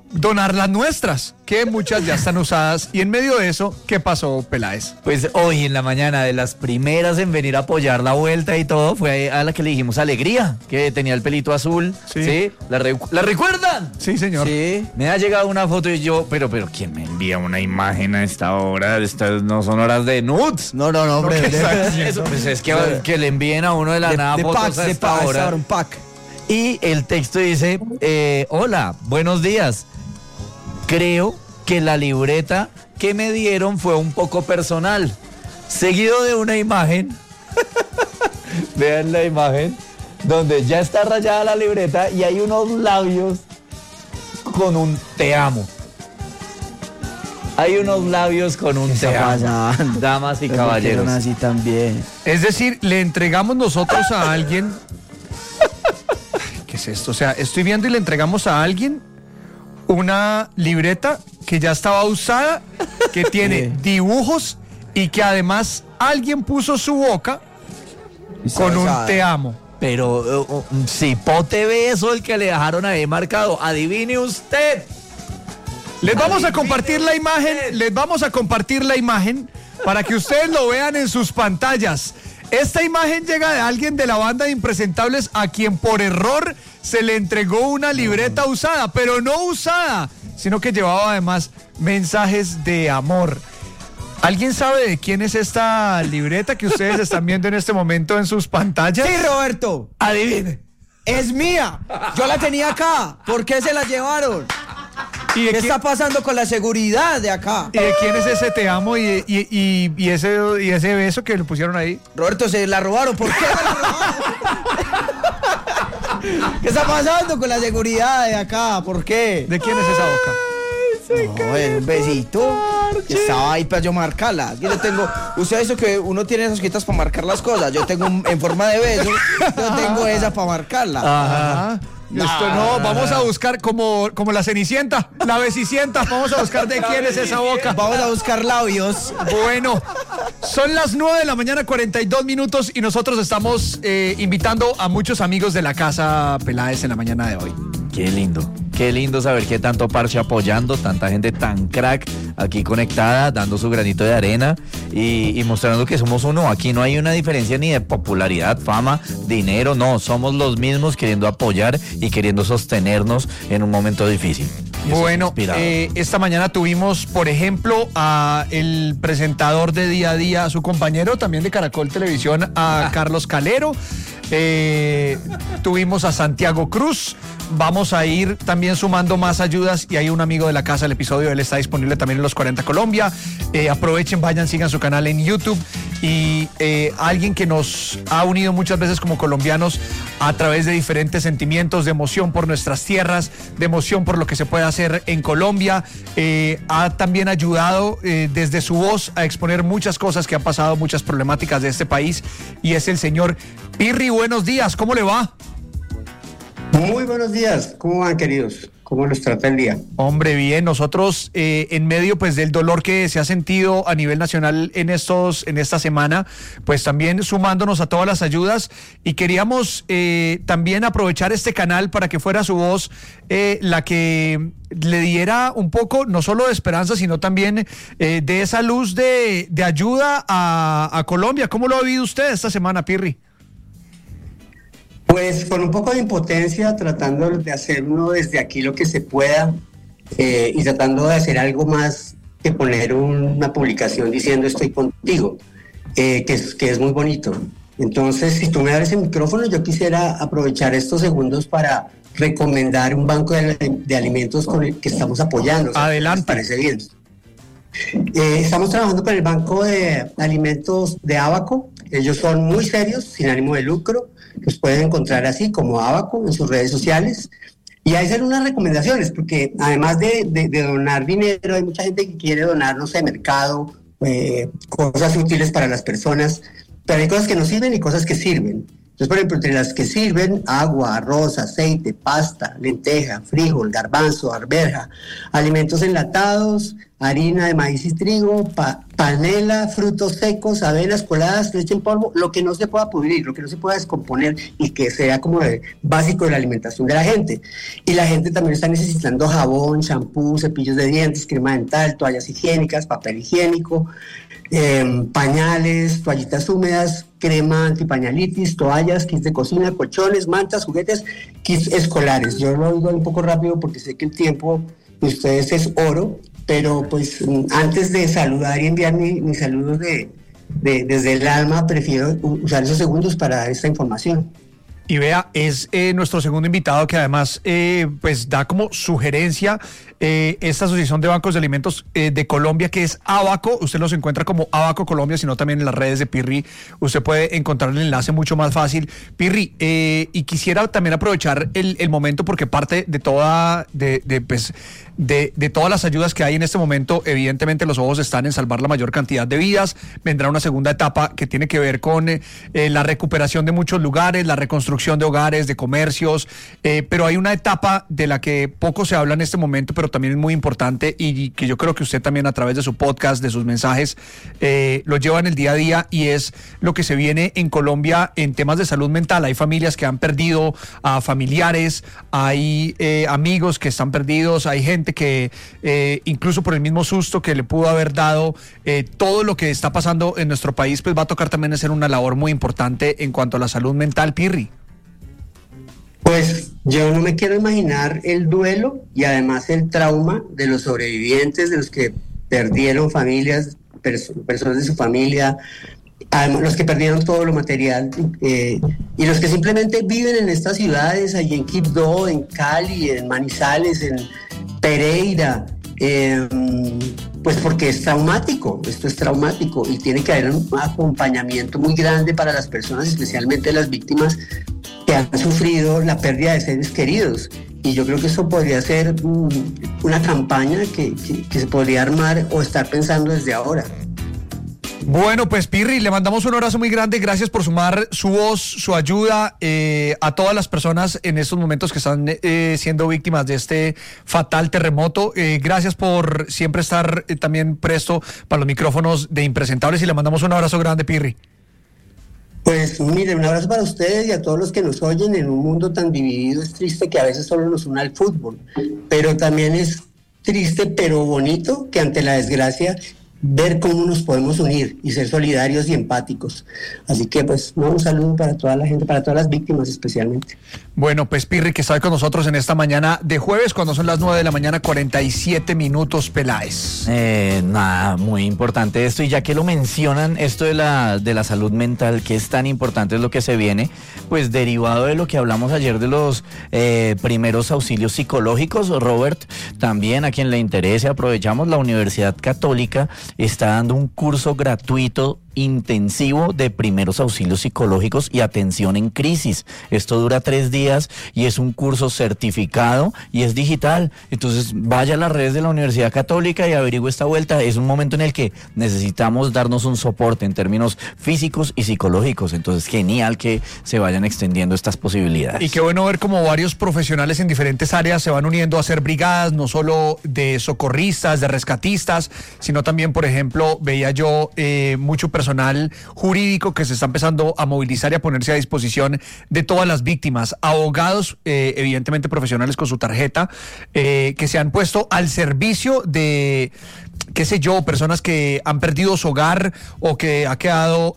Speaker 12: donar las nuestras, que muchas ya están usadas. Y en medio de eso, ¿qué pasó, Peláez?
Speaker 14: Pues hoy en la mañana, de las primeras en venir a apoyar la vuelta y todo, fue a la que le dijimos Alegría, que tenía el pelito azul. Sí. ¿La recuerdan?
Speaker 12: Sí, señor.
Speaker 14: Sí. Me ha llegado una foto y yo, pero ¿quién me envía una imagen a esta hora? Estas no son horas de nudes.
Speaker 15: No, hombre.
Speaker 14: Eso, pues es que le envíen a uno de la nada fotos a esta hora.
Speaker 15: Un pack.
Speaker 14: Y el texto dice, hola, buenos días. Creo que la libreta que me dieron fue un poco personal. Seguido de una imagen, vean la imagen, donde ya está rayada la libreta y hay unos labios con un te amo. Hay unos labios con un te amo. Damas y caballeros.
Speaker 15: Así también.
Speaker 12: Es decir, le entregamos nosotros a alguien... ¿Qué es esto? O sea, estoy viendo y le entregamos a alguien una libreta que ya estaba usada, que tiene dibujos y que además alguien puso su boca con un te amo.
Speaker 14: Pero si Pote ve eso, el que le dejaron ahí marcado, adivine usted.
Speaker 12: Les vamos a compartir la imagen para que ustedes lo vean en sus pantallas. Esta imagen llega de alguien de la banda de Impresentables a quien por error se le entregó una libreta usada, pero no usada, sino que llevaba además mensajes de amor. ¿Alguien sabe de quién es esta libreta que ustedes están viendo en este momento en sus pantallas?
Speaker 15: Sí, Roberto.
Speaker 12: Adivine.
Speaker 15: Es mía. Yo la tenía acá. ¿Por qué se la llevaron? ¿Qué está pasando con la seguridad de acá?
Speaker 12: ¿Y de quién es ese te amo y ese beso que le pusieron ahí?
Speaker 15: Roberto, se la robaron. ¿Por qué se la robaron? ¿Qué está pasando con la seguridad de acá? ¿Por qué?
Speaker 12: ¿De quién es esa boca?
Speaker 15: No, es un besito. Estaba ahí para yo marcarla. Aquí yo tengo. Usted eso que uno tiene esas quitas para marcar las cosas. Yo tengo en forma de beso. Yo tengo esa para marcarla.
Speaker 12: Ajá. Esto no, vamos a buscar como la Cenicienta, la Besicienta, vamos a buscar de quién es esa boca.
Speaker 15: Vamos a buscar labios.
Speaker 12: Bueno, son las 9:42 a.m. y nosotros estamos invitando a muchos amigos de la casa Peláez en la mañana de hoy.
Speaker 14: Qué lindo saber que tanto parche apoyando, tanta gente tan crack aquí conectada, dando su granito de arena y mostrando que somos uno. Aquí no hay una diferencia ni de popularidad, fama, dinero, no, somos los mismos queriendo apoyar y queriendo sostenernos en un momento difícil.
Speaker 12: Bueno, esta mañana tuvimos, por ejemplo, a el presentador de Día a Día, a su compañero también de Caracol Televisión, a Carlos Calero. Tuvimos a Santiago Cruz. Vamos a ir también sumando más ayudas y hay un amigo de la casa, el episodio de él está disponible también en Los 40 Colombia. Aprovechen, vayan, sigan su canal en YouTube. Y alguien que nos ha unido muchas veces como colombianos a través de diferentes sentimientos de emoción por nuestras tierras, de emoción por lo que se puede hacer en Colombia, ha también ayudado desde su voz a exponer muchas cosas que han pasado, muchas problemáticas de este país, y es el señor Pirri. Buenos días, ¿cómo le va?
Speaker 4: Muy buenos días, ¿cómo van, queridos? ¿Cómo los trata el día?
Speaker 12: Hombre, bien, nosotros en medio pues del dolor que se ha sentido a nivel nacional en esta semana, pues también sumándonos a todas las ayudas, y queríamos también aprovechar este canal para que fuera su voz la que le diera un poco, no solo de esperanza, sino también de esa luz de ayuda a Colombia. ¿Cómo lo ha vivido usted esta semana, Pirri?
Speaker 4: Pues con un poco de impotencia, tratando de hacer uno desde aquí lo que se pueda y tratando de hacer algo más que poner una publicación diciendo estoy contigo, que es muy bonito. Entonces, si tú me abres el micrófono, yo quisiera aprovechar estos segundos para recomendar un banco de alimentos con el que estamos apoyando.
Speaker 12: Adelante.
Speaker 4: ¿Me parece bien? Estamos trabajando con el Banco de Alimentos de Abaco. Ellos son muy serios, sin ánimo de lucro. Los pueden encontrar así como Abaco en sus redes sociales. Y hay hacer unas recomendaciones, porque además de donar dinero, hay mucha gente que quiere donar, no sé, mercado, cosas útiles para las personas, pero hay cosas que no sirven y cosas que sirven. Entonces, por ejemplo, entre las que sirven agua, arroz, aceite, pasta, lenteja, frijol, garbanzo, arveja, alimentos enlatados, harina de maíz y trigo, panela, frutos secos, avenas coladas, leche en polvo, lo que no se pueda pudrir, lo que no se pueda descomponer y que sea como básico de la alimentación de la gente. Y la gente también está necesitando jabón, champú, cepillos de dientes, crema dental, toallas higiénicas, papel higiénico, pañales, toallitas húmedas, crema antipañalitis, toallas, kits de cocina, colchones, mantas, juguetes, kits escolares. Yo lo digo un poco rápido porque sé que el tiempo de ustedes es oro, pero pues antes de saludar y enviar mis saludos desde el alma, prefiero usar esos segundos para dar esta información.
Speaker 12: Y vea, es nuestro segundo invitado que además pues da como sugerencia esta Asociación de Bancos de Alimentos de Colombia, que es Abaco. Usted los encuentra como Abaco Colombia, sino también en las redes de Pirri. Usted puede encontrar el enlace mucho más fácil. Pirri, y quisiera también aprovechar el momento porque parte de todas las ayudas que hay en este momento, evidentemente los ojos están en salvar la mayor cantidad de vidas. Vendrá una segunda etapa que tiene que ver con la recuperación de muchos lugares, la reconstrucción de hogares, de comercios, pero hay una etapa de la que poco se habla en este momento, pero también es muy importante y que yo creo que usted también a través de su podcast, de sus mensajes, lo lleva en el día a día, y es lo que se viene en Colombia en temas de salud mental. Hay familias que han perdido a familiares, hay amigos que están perdidos, hay gente que incluso por el mismo susto que le pudo haber dado todo lo que está pasando en nuestro país, pues va a tocar también hacer una labor muy importante en cuanto a la salud mental. Pirri.
Speaker 4: Pues yo no me quiero imaginar el duelo y además el trauma de los sobrevivientes, de los que perdieron familias, personas de su familia, además los que perdieron todo lo material, y los que simplemente viven en estas ciudades, allí en Quibdó, en Cali, en Manizales, en Pereira, pues porque es traumático, esto es traumático y tiene que haber un acompañamiento muy grande para las personas, especialmente las víctimas que han sufrido la pérdida de seres queridos. Y yo creo que eso podría ser una campaña que se podría armar o estar pensando desde ahora.
Speaker 12: Bueno, pues Pirri, le mandamos un abrazo muy grande. Gracias por sumar su voz, su ayuda a todas las personas en estos momentos que están siendo víctimas de este fatal terremoto. Gracias por siempre estar también presto para los micrófonos de Impresentables y le mandamos un abrazo grande, Pirri.
Speaker 4: Pues mire, un abrazo para ustedes y a todos los que nos oyen. En un mundo tan dividido es triste que a veces solo nos une al fútbol, pero también es triste pero bonito que ante la desgracia ver cómo nos podemos unir y ser solidarios y empáticos. Así que pues un saludo para toda la gente, para todas las víctimas especialmente.
Speaker 12: Bueno, pues Pirri, que está con nosotros en esta mañana de jueves, cuando son las 9 de la mañana, 47 minutos, Peláez.
Speaker 14: Nada, muy importante esto, y ya que lo mencionan, esto de la salud mental, que es tan importante, es lo que se viene, pues derivado de lo que hablamos ayer de los primeros auxilios psicológicos. Robert, también a quien le interese, aprovechamos, la Universidad Católica está dando un curso gratuito intensivo de primeros auxilios psicológicos y atención en crisis. Esto dura 3 días y es un curso certificado y es digital. Entonces vaya a las redes de la Universidad Católica y averigüe esta vuelta. Es un momento en el que necesitamos darnos un soporte en términos físicos y psicológicos. Entonces genial que se vayan extendiendo estas posibilidades.
Speaker 12: Y qué bueno ver cómo varios profesionales en diferentes áreas se van uniendo a hacer brigadas, no solo de socorristas, de rescatistas, sino también, por ejemplo, veía yo mucho personal jurídico que se está empezando a movilizar y a ponerse a disposición de todas las víctimas, abogados, evidentemente profesionales con su tarjeta, que se han puesto al servicio de, qué sé yo, personas que han perdido su hogar o que ha quedado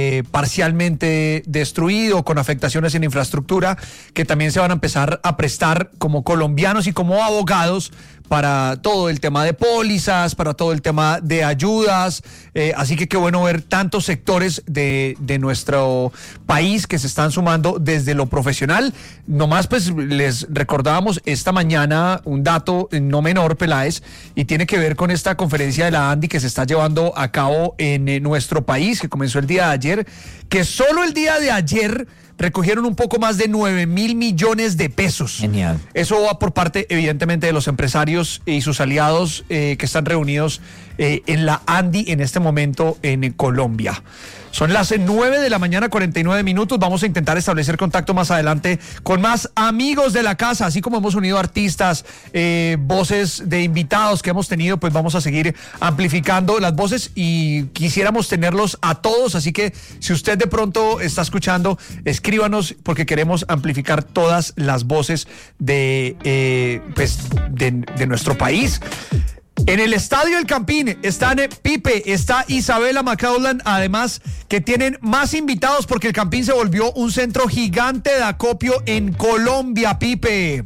Speaker 12: parcialmente destruido, con afectaciones en infraestructura, que también se van a empezar a prestar como colombianos y como abogados para todo el tema de pólizas, para todo el tema de ayudas, así que qué bueno ver tantos sectores de nuestro país que se están sumando desde lo profesional. Nomás pues les recordábamos esta mañana un dato no menor, Peláez, y tiene que ver con esta conferencia de la ANDI que se está llevando a cabo en nuestro país, que comenzó el día de ayer, que solo el día de ayer recogieron un poco más de 9.000 millones de pesos.
Speaker 14: Genial.
Speaker 12: Eso va por parte, evidentemente, de los empresarios y sus aliados que están reunidos en la ANDI en este momento en Colombia. Son las 9 de la mañana, 49 minutos. Vamos a intentar establecer contacto más adelante con más amigos de la casa, así como hemos unido artistas, voces de invitados que hemos tenido, pues vamos a seguir amplificando las voces y quisiéramos tenerlos a todos, así que si usted de pronto está escuchando, escríbanos porque queremos amplificar todas las voces de nuestro país. En el Estadio El Campín están Pipe, está Isabela McCaulland, además que tienen más invitados porque el Campín se volvió un centro gigante de acopio en Colombia, Pipe.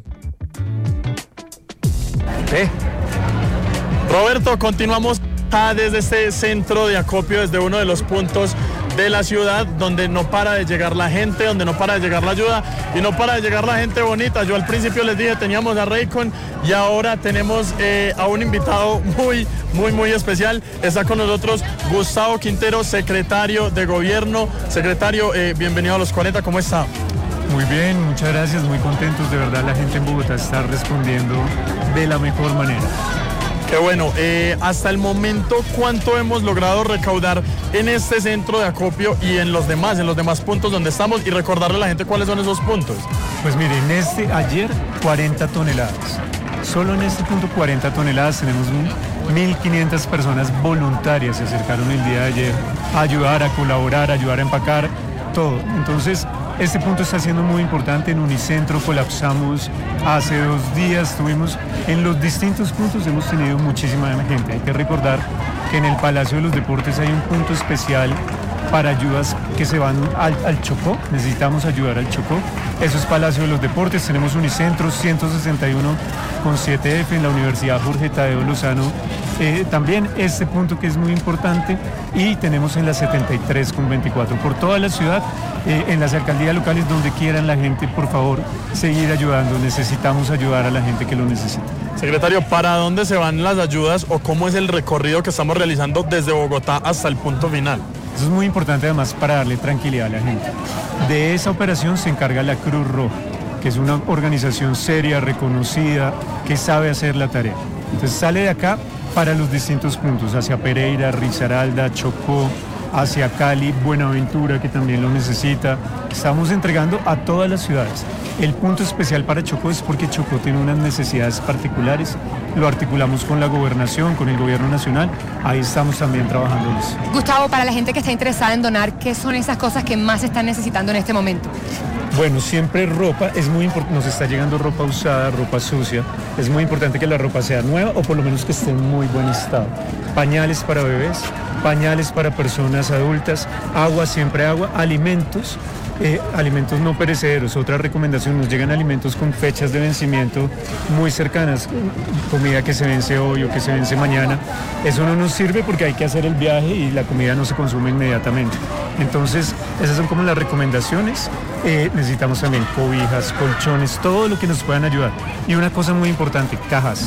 Speaker 16: Roberto, continuamos desde este centro de acopio, desde uno de los puntos de la ciudad donde no para de llegar la gente, donde no para de llegar la ayuda y no para de llegar la gente bonita. Yo al principio les dije, teníamos a Raycon y ahora tenemos a un invitado muy especial. Está con nosotros Gustavo Quintero, secretario de gobierno. Secretario, bienvenido a los 40, ¿cómo está?
Speaker 5: Muy bien, muchas gracias, muy contentos, de verdad la gente en Bogotá está respondiendo de la mejor manera.
Speaker 16: Qué bueno, hasta el momento, ¿cuánto hemos logrado recaudar en este centro de acopio y en los demás puntos donde estamos? Y recordarle a la gente cuáles son esos puntos.
Speaker 5: Pues miren, ayer 40 toneladas. Solo en este punto 40 toneladas, tenemos 1.500 personas voluntarias se acercaron el día de ayer a ayudar, a colaborar, a ayudar a empacar, todo. Entonces, este punto está siendo muy importante. En Unicentro colapsamos hace 2 días, en los distintos puntos hemos tenido muchísima gente. Hay que recordar que en el Palacio de los Deportes hay un punto especial para ayudas que se van al Chocó, necesitamos ayudar al Chocó. Eso es Palacio de los Deportes. Tenemos Unicentro 161 con 7F en la Universidad Jorge Tadeo Lozano. También este punto que es muy importante, y tenemos en la 73 con 24 por toda la ciudad, en las alcaldías locales, donde quieran la gente, por favor, seguir ayudando. Necesitamos ayudar a la gente que lo necesita.
Speaker 16: Secretario, ¿para dónde se van las ayudas o cómo es el recorrido que estamos realizando desde Bogotá hasta el punto final?
Speaker 5: Eso es muy importante además para darle tranquilidad a la gente. De esa operación se encarga la Cruz Roja, que es una organización seria, reconocida, que sabe hacer la tarea. Entonces sale de acá para los distintos puntos, hacia Pereira, Risaralda, Chocó, hacia Cali, Buenaventura, que también lo necesita. Estamos entregando a todas las ciudades. El punto especial para Chocó es porque Chocó tiene unas necesidades particulares. Lo articulamos con la gobernación, con el gobierno nacional. Ahí estamos también trabajando en eso.
Speaker 3: Gustavo, para la gente que está interesada en donar, ¿qué son esas cosas que más están necesitando en este momento?
Speaker 5: Bueno, siempre ropa, es muy importante, nos está llegando ropa usada, ropa sucia. Es muy importante que la ropa sea nueva o por lo menos que esté en muy buen estado. Pañales para bebés, pañales para personas adultas, agua, siempre agua, alimentos. Alimentos no perecederos. Otra recomendación, nos llegan alimentos con fechas de vencimiento muy cercanas, comida que se vence hoy o que se vence mañana. Eso no nos sirve porque hay que hacer el viaje y la comida no se consume inmediatamente. Entonces, esas son como las recomendaciones. Necesitamos también cobijas, colchones, todo lo que nos puedan ayudar. Y una cosa muy importante,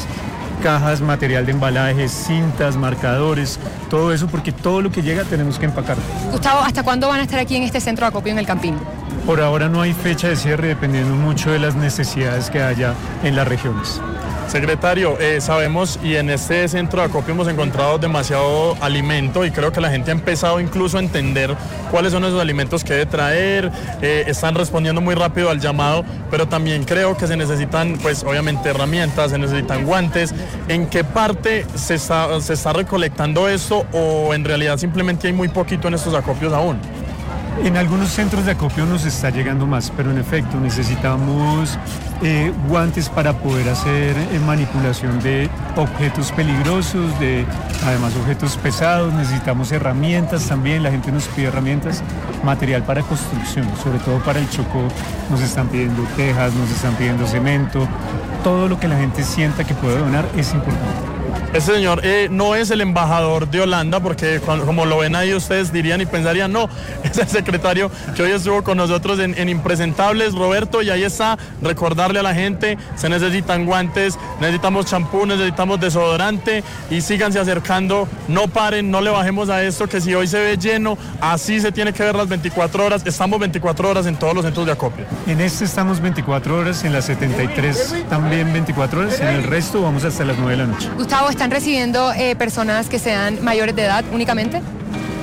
Speaker 5: cajas, material de embalaje, cintas, marcadores, todo eso, porque todo lo que llega tenemos que empacar.
Speaker 3: Gustavo, ¿hasta cuándo van a estar aquí en este centro de acopio en el Campín?
Speaker 5: Por ahora no hay fecha de cierre, dependiendo mucho de las necesidades que haya en las regiones.
Speaker 16: Secretario, sabemos y en este centro de acopio hemos encontrado demasiado alimento y creo que la gente ha empezado incluso a entender cuáles son esos alimentos que debe traer, están respondiendo muy rápido al llamado, pero también creo que se necesitan, pues obviamente herramientas, se necesitan guantes. ¿En qué parte se está recolectando esto o en realidad simplemente hay muy poquito en estos acopios aún?
Speaker 5: En algunos centros de acopio nos está llegando más, pero en efecto necesitamos guantes para poder hacer manipulación de objetos peligrosos, además objetos pesados. Necesitamos herramientas también, la gente nos pide herramientas, material para construcción, sobre todo para el Chocó. Nos están pidiendo tejas, nos están pidiendo cemento, todo lo que la gente sienta que puede donar es importante.
Speaker 16: Este señor no es el embajador de Holanda, porque como lo ven ahí ustedes dirían y pensarían, no, es el secretario que hoy estuvo con nosotros en Impresentables, Roberto, y ahí está, recordarle a la gente, se necesitan guantes, necesitamos champú, necesitamos desodorante, y síganse acercando, no paren, no le bajemos a esto, que si hoy se ve lleno, así se tiene que ver las 24 horas, estamos 24 horas en todos los centros de acopio.
Speaker 5: En este estamos 24 horas, en la 73 también 24 horas, en el resto vamos hasta las 9 de la noche.
Speaker 3: Gustavo, ¿están recibiendo personas que sean mayores de edad únicamente?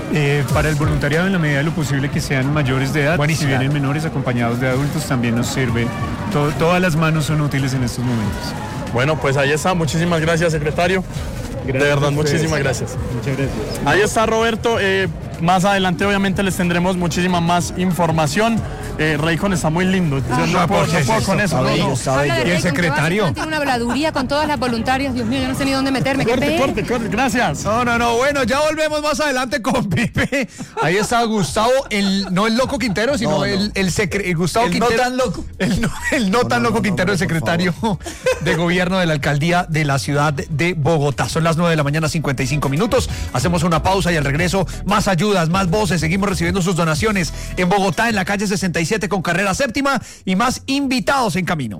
Speaker 5: Para el voluntariado, en la medida de lo posible que sean mayores de edad.
Speaker 12: Buenísimo.
Speaker 5: Si vienen menores acompañados de adultos, también nos sirve. Todas las manos son útiles en estos momentos.
Speaker 16: Bueno, pues ahí está. Muchísimas gracias, secretario. De verdad, muchísimas gracias.
Speaker 5: Muchas gracias.
Speaker 16: Ahí está Roberto. Más adelante obviamente les tendremos muchísima más información. Raycon está muy lindo. Yo no puedo con eso.
Speaker 12: ¿Y el secretario?
Speaker 3: Tiene una habladuría con todas las voluntarias. Dios mío, yo no sé ni dónde meterme.
Speaker 16: Corte. Gracias.
Speaker 12: No. Bueno, ya volvemos más adelante con Pipe. Ahí está Gustavo, no el loco Quintero, sino Gustavo Quintero.
Speaker 14: No tan loco.
Speaker 12: El no tan loco Quintero, el secretario de gobierno de la alcaldía de la ciudad de Bogotá. Son las 9:55 a.m. Hacemos una pausa y al regreso más ayudas, más voces. Seguimos recibiendo sus donaciones en Bogotá, en la calle 67 con carrera séptima, y más invitados en camino.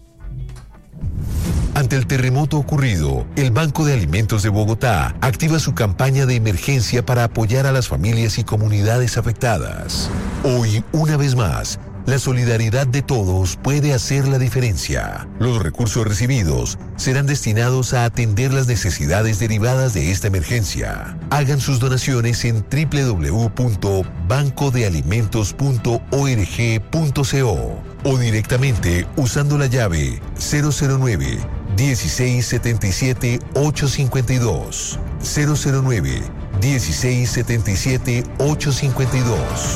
Speaker 2: Ante el terremoto ocurrido, el Banco de Alimentos de Bogotá activa su campaña de emergencia para apoyar a las familias y comunidades afectadas. Hoy, una vez más, la solidaridad de todos puede hacer la diferencia. Los recursos recibidos serán destinados a atender las necesidades derivadas de esta emergencia. Hagan sus donaciones en www.bancodealimentos.org.co o directamente usando la llave 009 1677 852 009 1677 852.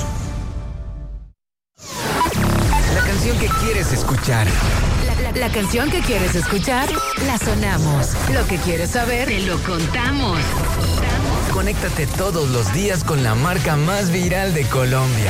Speaker 10: La canción que quieres escuchar.
Speaker 11: La canción que quieres escuchar, la sonamos. Lo que quieres saber, te lo contamos.
Speaker 10: Conéctate todos los días con la marca más viral de Colombia.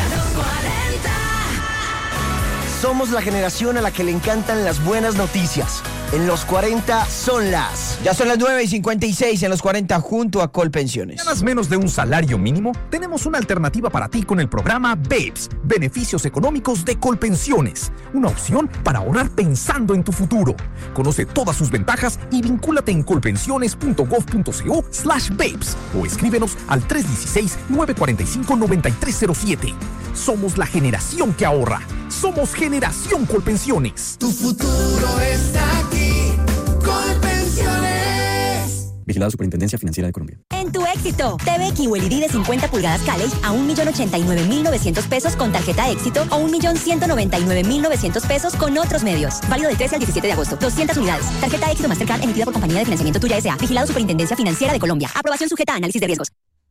Speaker 15: Somos la generación a la que le encantan las buenas noticias. En los 40 son las. Ya son las 9:56 en los 40 junto a Colpensiones.
Speaker 7: ¿Ganas menos de un salario mínimo? Tenemos una alternativa para ti con el programa BEPS, Beneficios Económicos de Colpensiones. Una opción para ahorrar pensando en tu futuro. Conoce todas sus ventajas y vincúlate en colpensiones.gov.co/BEPS o escríbenos al 316-945-9307. Somos la generación que ahorra. Somos Generación Colpensiones.
Speaker 6: Tu futuro está aquí. Colpensiones.
Speaker 7: Vigilado Superintendencia Financiera de Colombia.
Speaker 22: En tu éxito, TV QLED de 50 pulgadas Caley a 1.089.900 pesos con tarjeta Éxito o 1.199.900 pesos con otros medios. Válido del 13 al 17 de agosto. 200 unidades. Tarjeta Éxito Mastercard emitida por Compañía de Financiamiento Tuya S.A. Vigilado Superintendencia Financiera de Colombia. Aprobación sujeta a análisis de riesgos.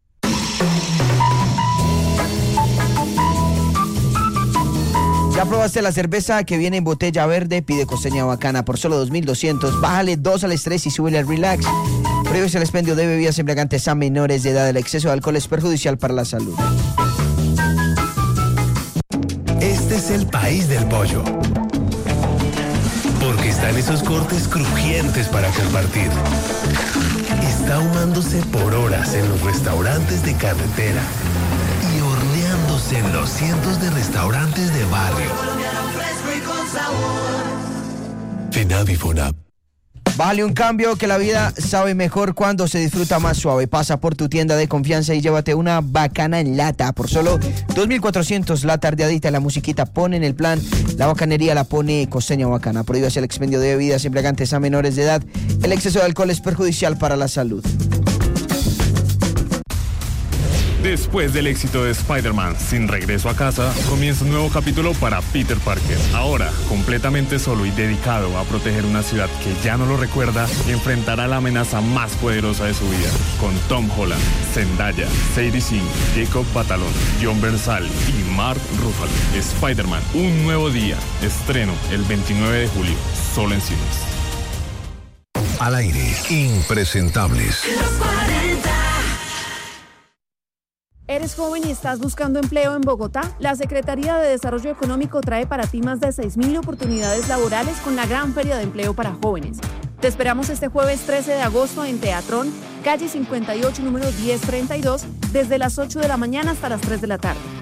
Speaker 15: ¿Ya probaste la cerveza que viene en botella verde? Pide Costeña Bacana por solo 2.200. Bájale 2 al estrés y súbele al relax. Prohíbes el expendio de bebidas embriagantes a menores de edad. El exceso de alcohol es perjudicial para la salud.
Speaker 23: Este es el país del pollo. Porque están esos cortes crujientes para compartir. Está ahumándose por horas en los restaurantes de carretera y horneándose en los cientos de restaurantes de barrio. FENAVI FONAP.
Speaker 15: Bájale un cambio, que la vida sabe mejor cuando se disfruta más suave. Pasa por tu tienda de confianza y llévate una bacana en lata. Por solo 2.400 la tardeadita, la musiquita pone en el plan. La bacanería la pone Costeña Bacana. Prohíbase el expendio de bebidas embriagantes a menores de edad. El exceso de alcohol es perjudicial para la salud.
Speaker 24: Después del éxito de Spider-Man Sin Regreso a Casa, comienza un nuevo capítulo para Peter Parker. Ahora, completamente solo y dedicado a proteger una ciudad que ya no lo recuerda, enfrentará la amenaza más poderosa de su vida, con Tom Holland, Zendaya, Sadie Sink, Jacob Batalon, Jon Bernthal y Mark Ruffalo. Spider-Man, un nuevo día. Estreno el 29 de julio, solo en cines.
Speaker 2: Al aire, impresentables.
Speaker 25: ¿Eres joven y estás buscando empleo en Bogotá? La Secretaría de Desarrollo Económico trae para ti más de 6.000 oportunidades laborales con la gran feria de empleo para jóvenes. Te esperamos este jueves 13 de agosto en Teatrón, calle 58, número 1032, desde las 8 de la mañana hasta las 3 de la tarde.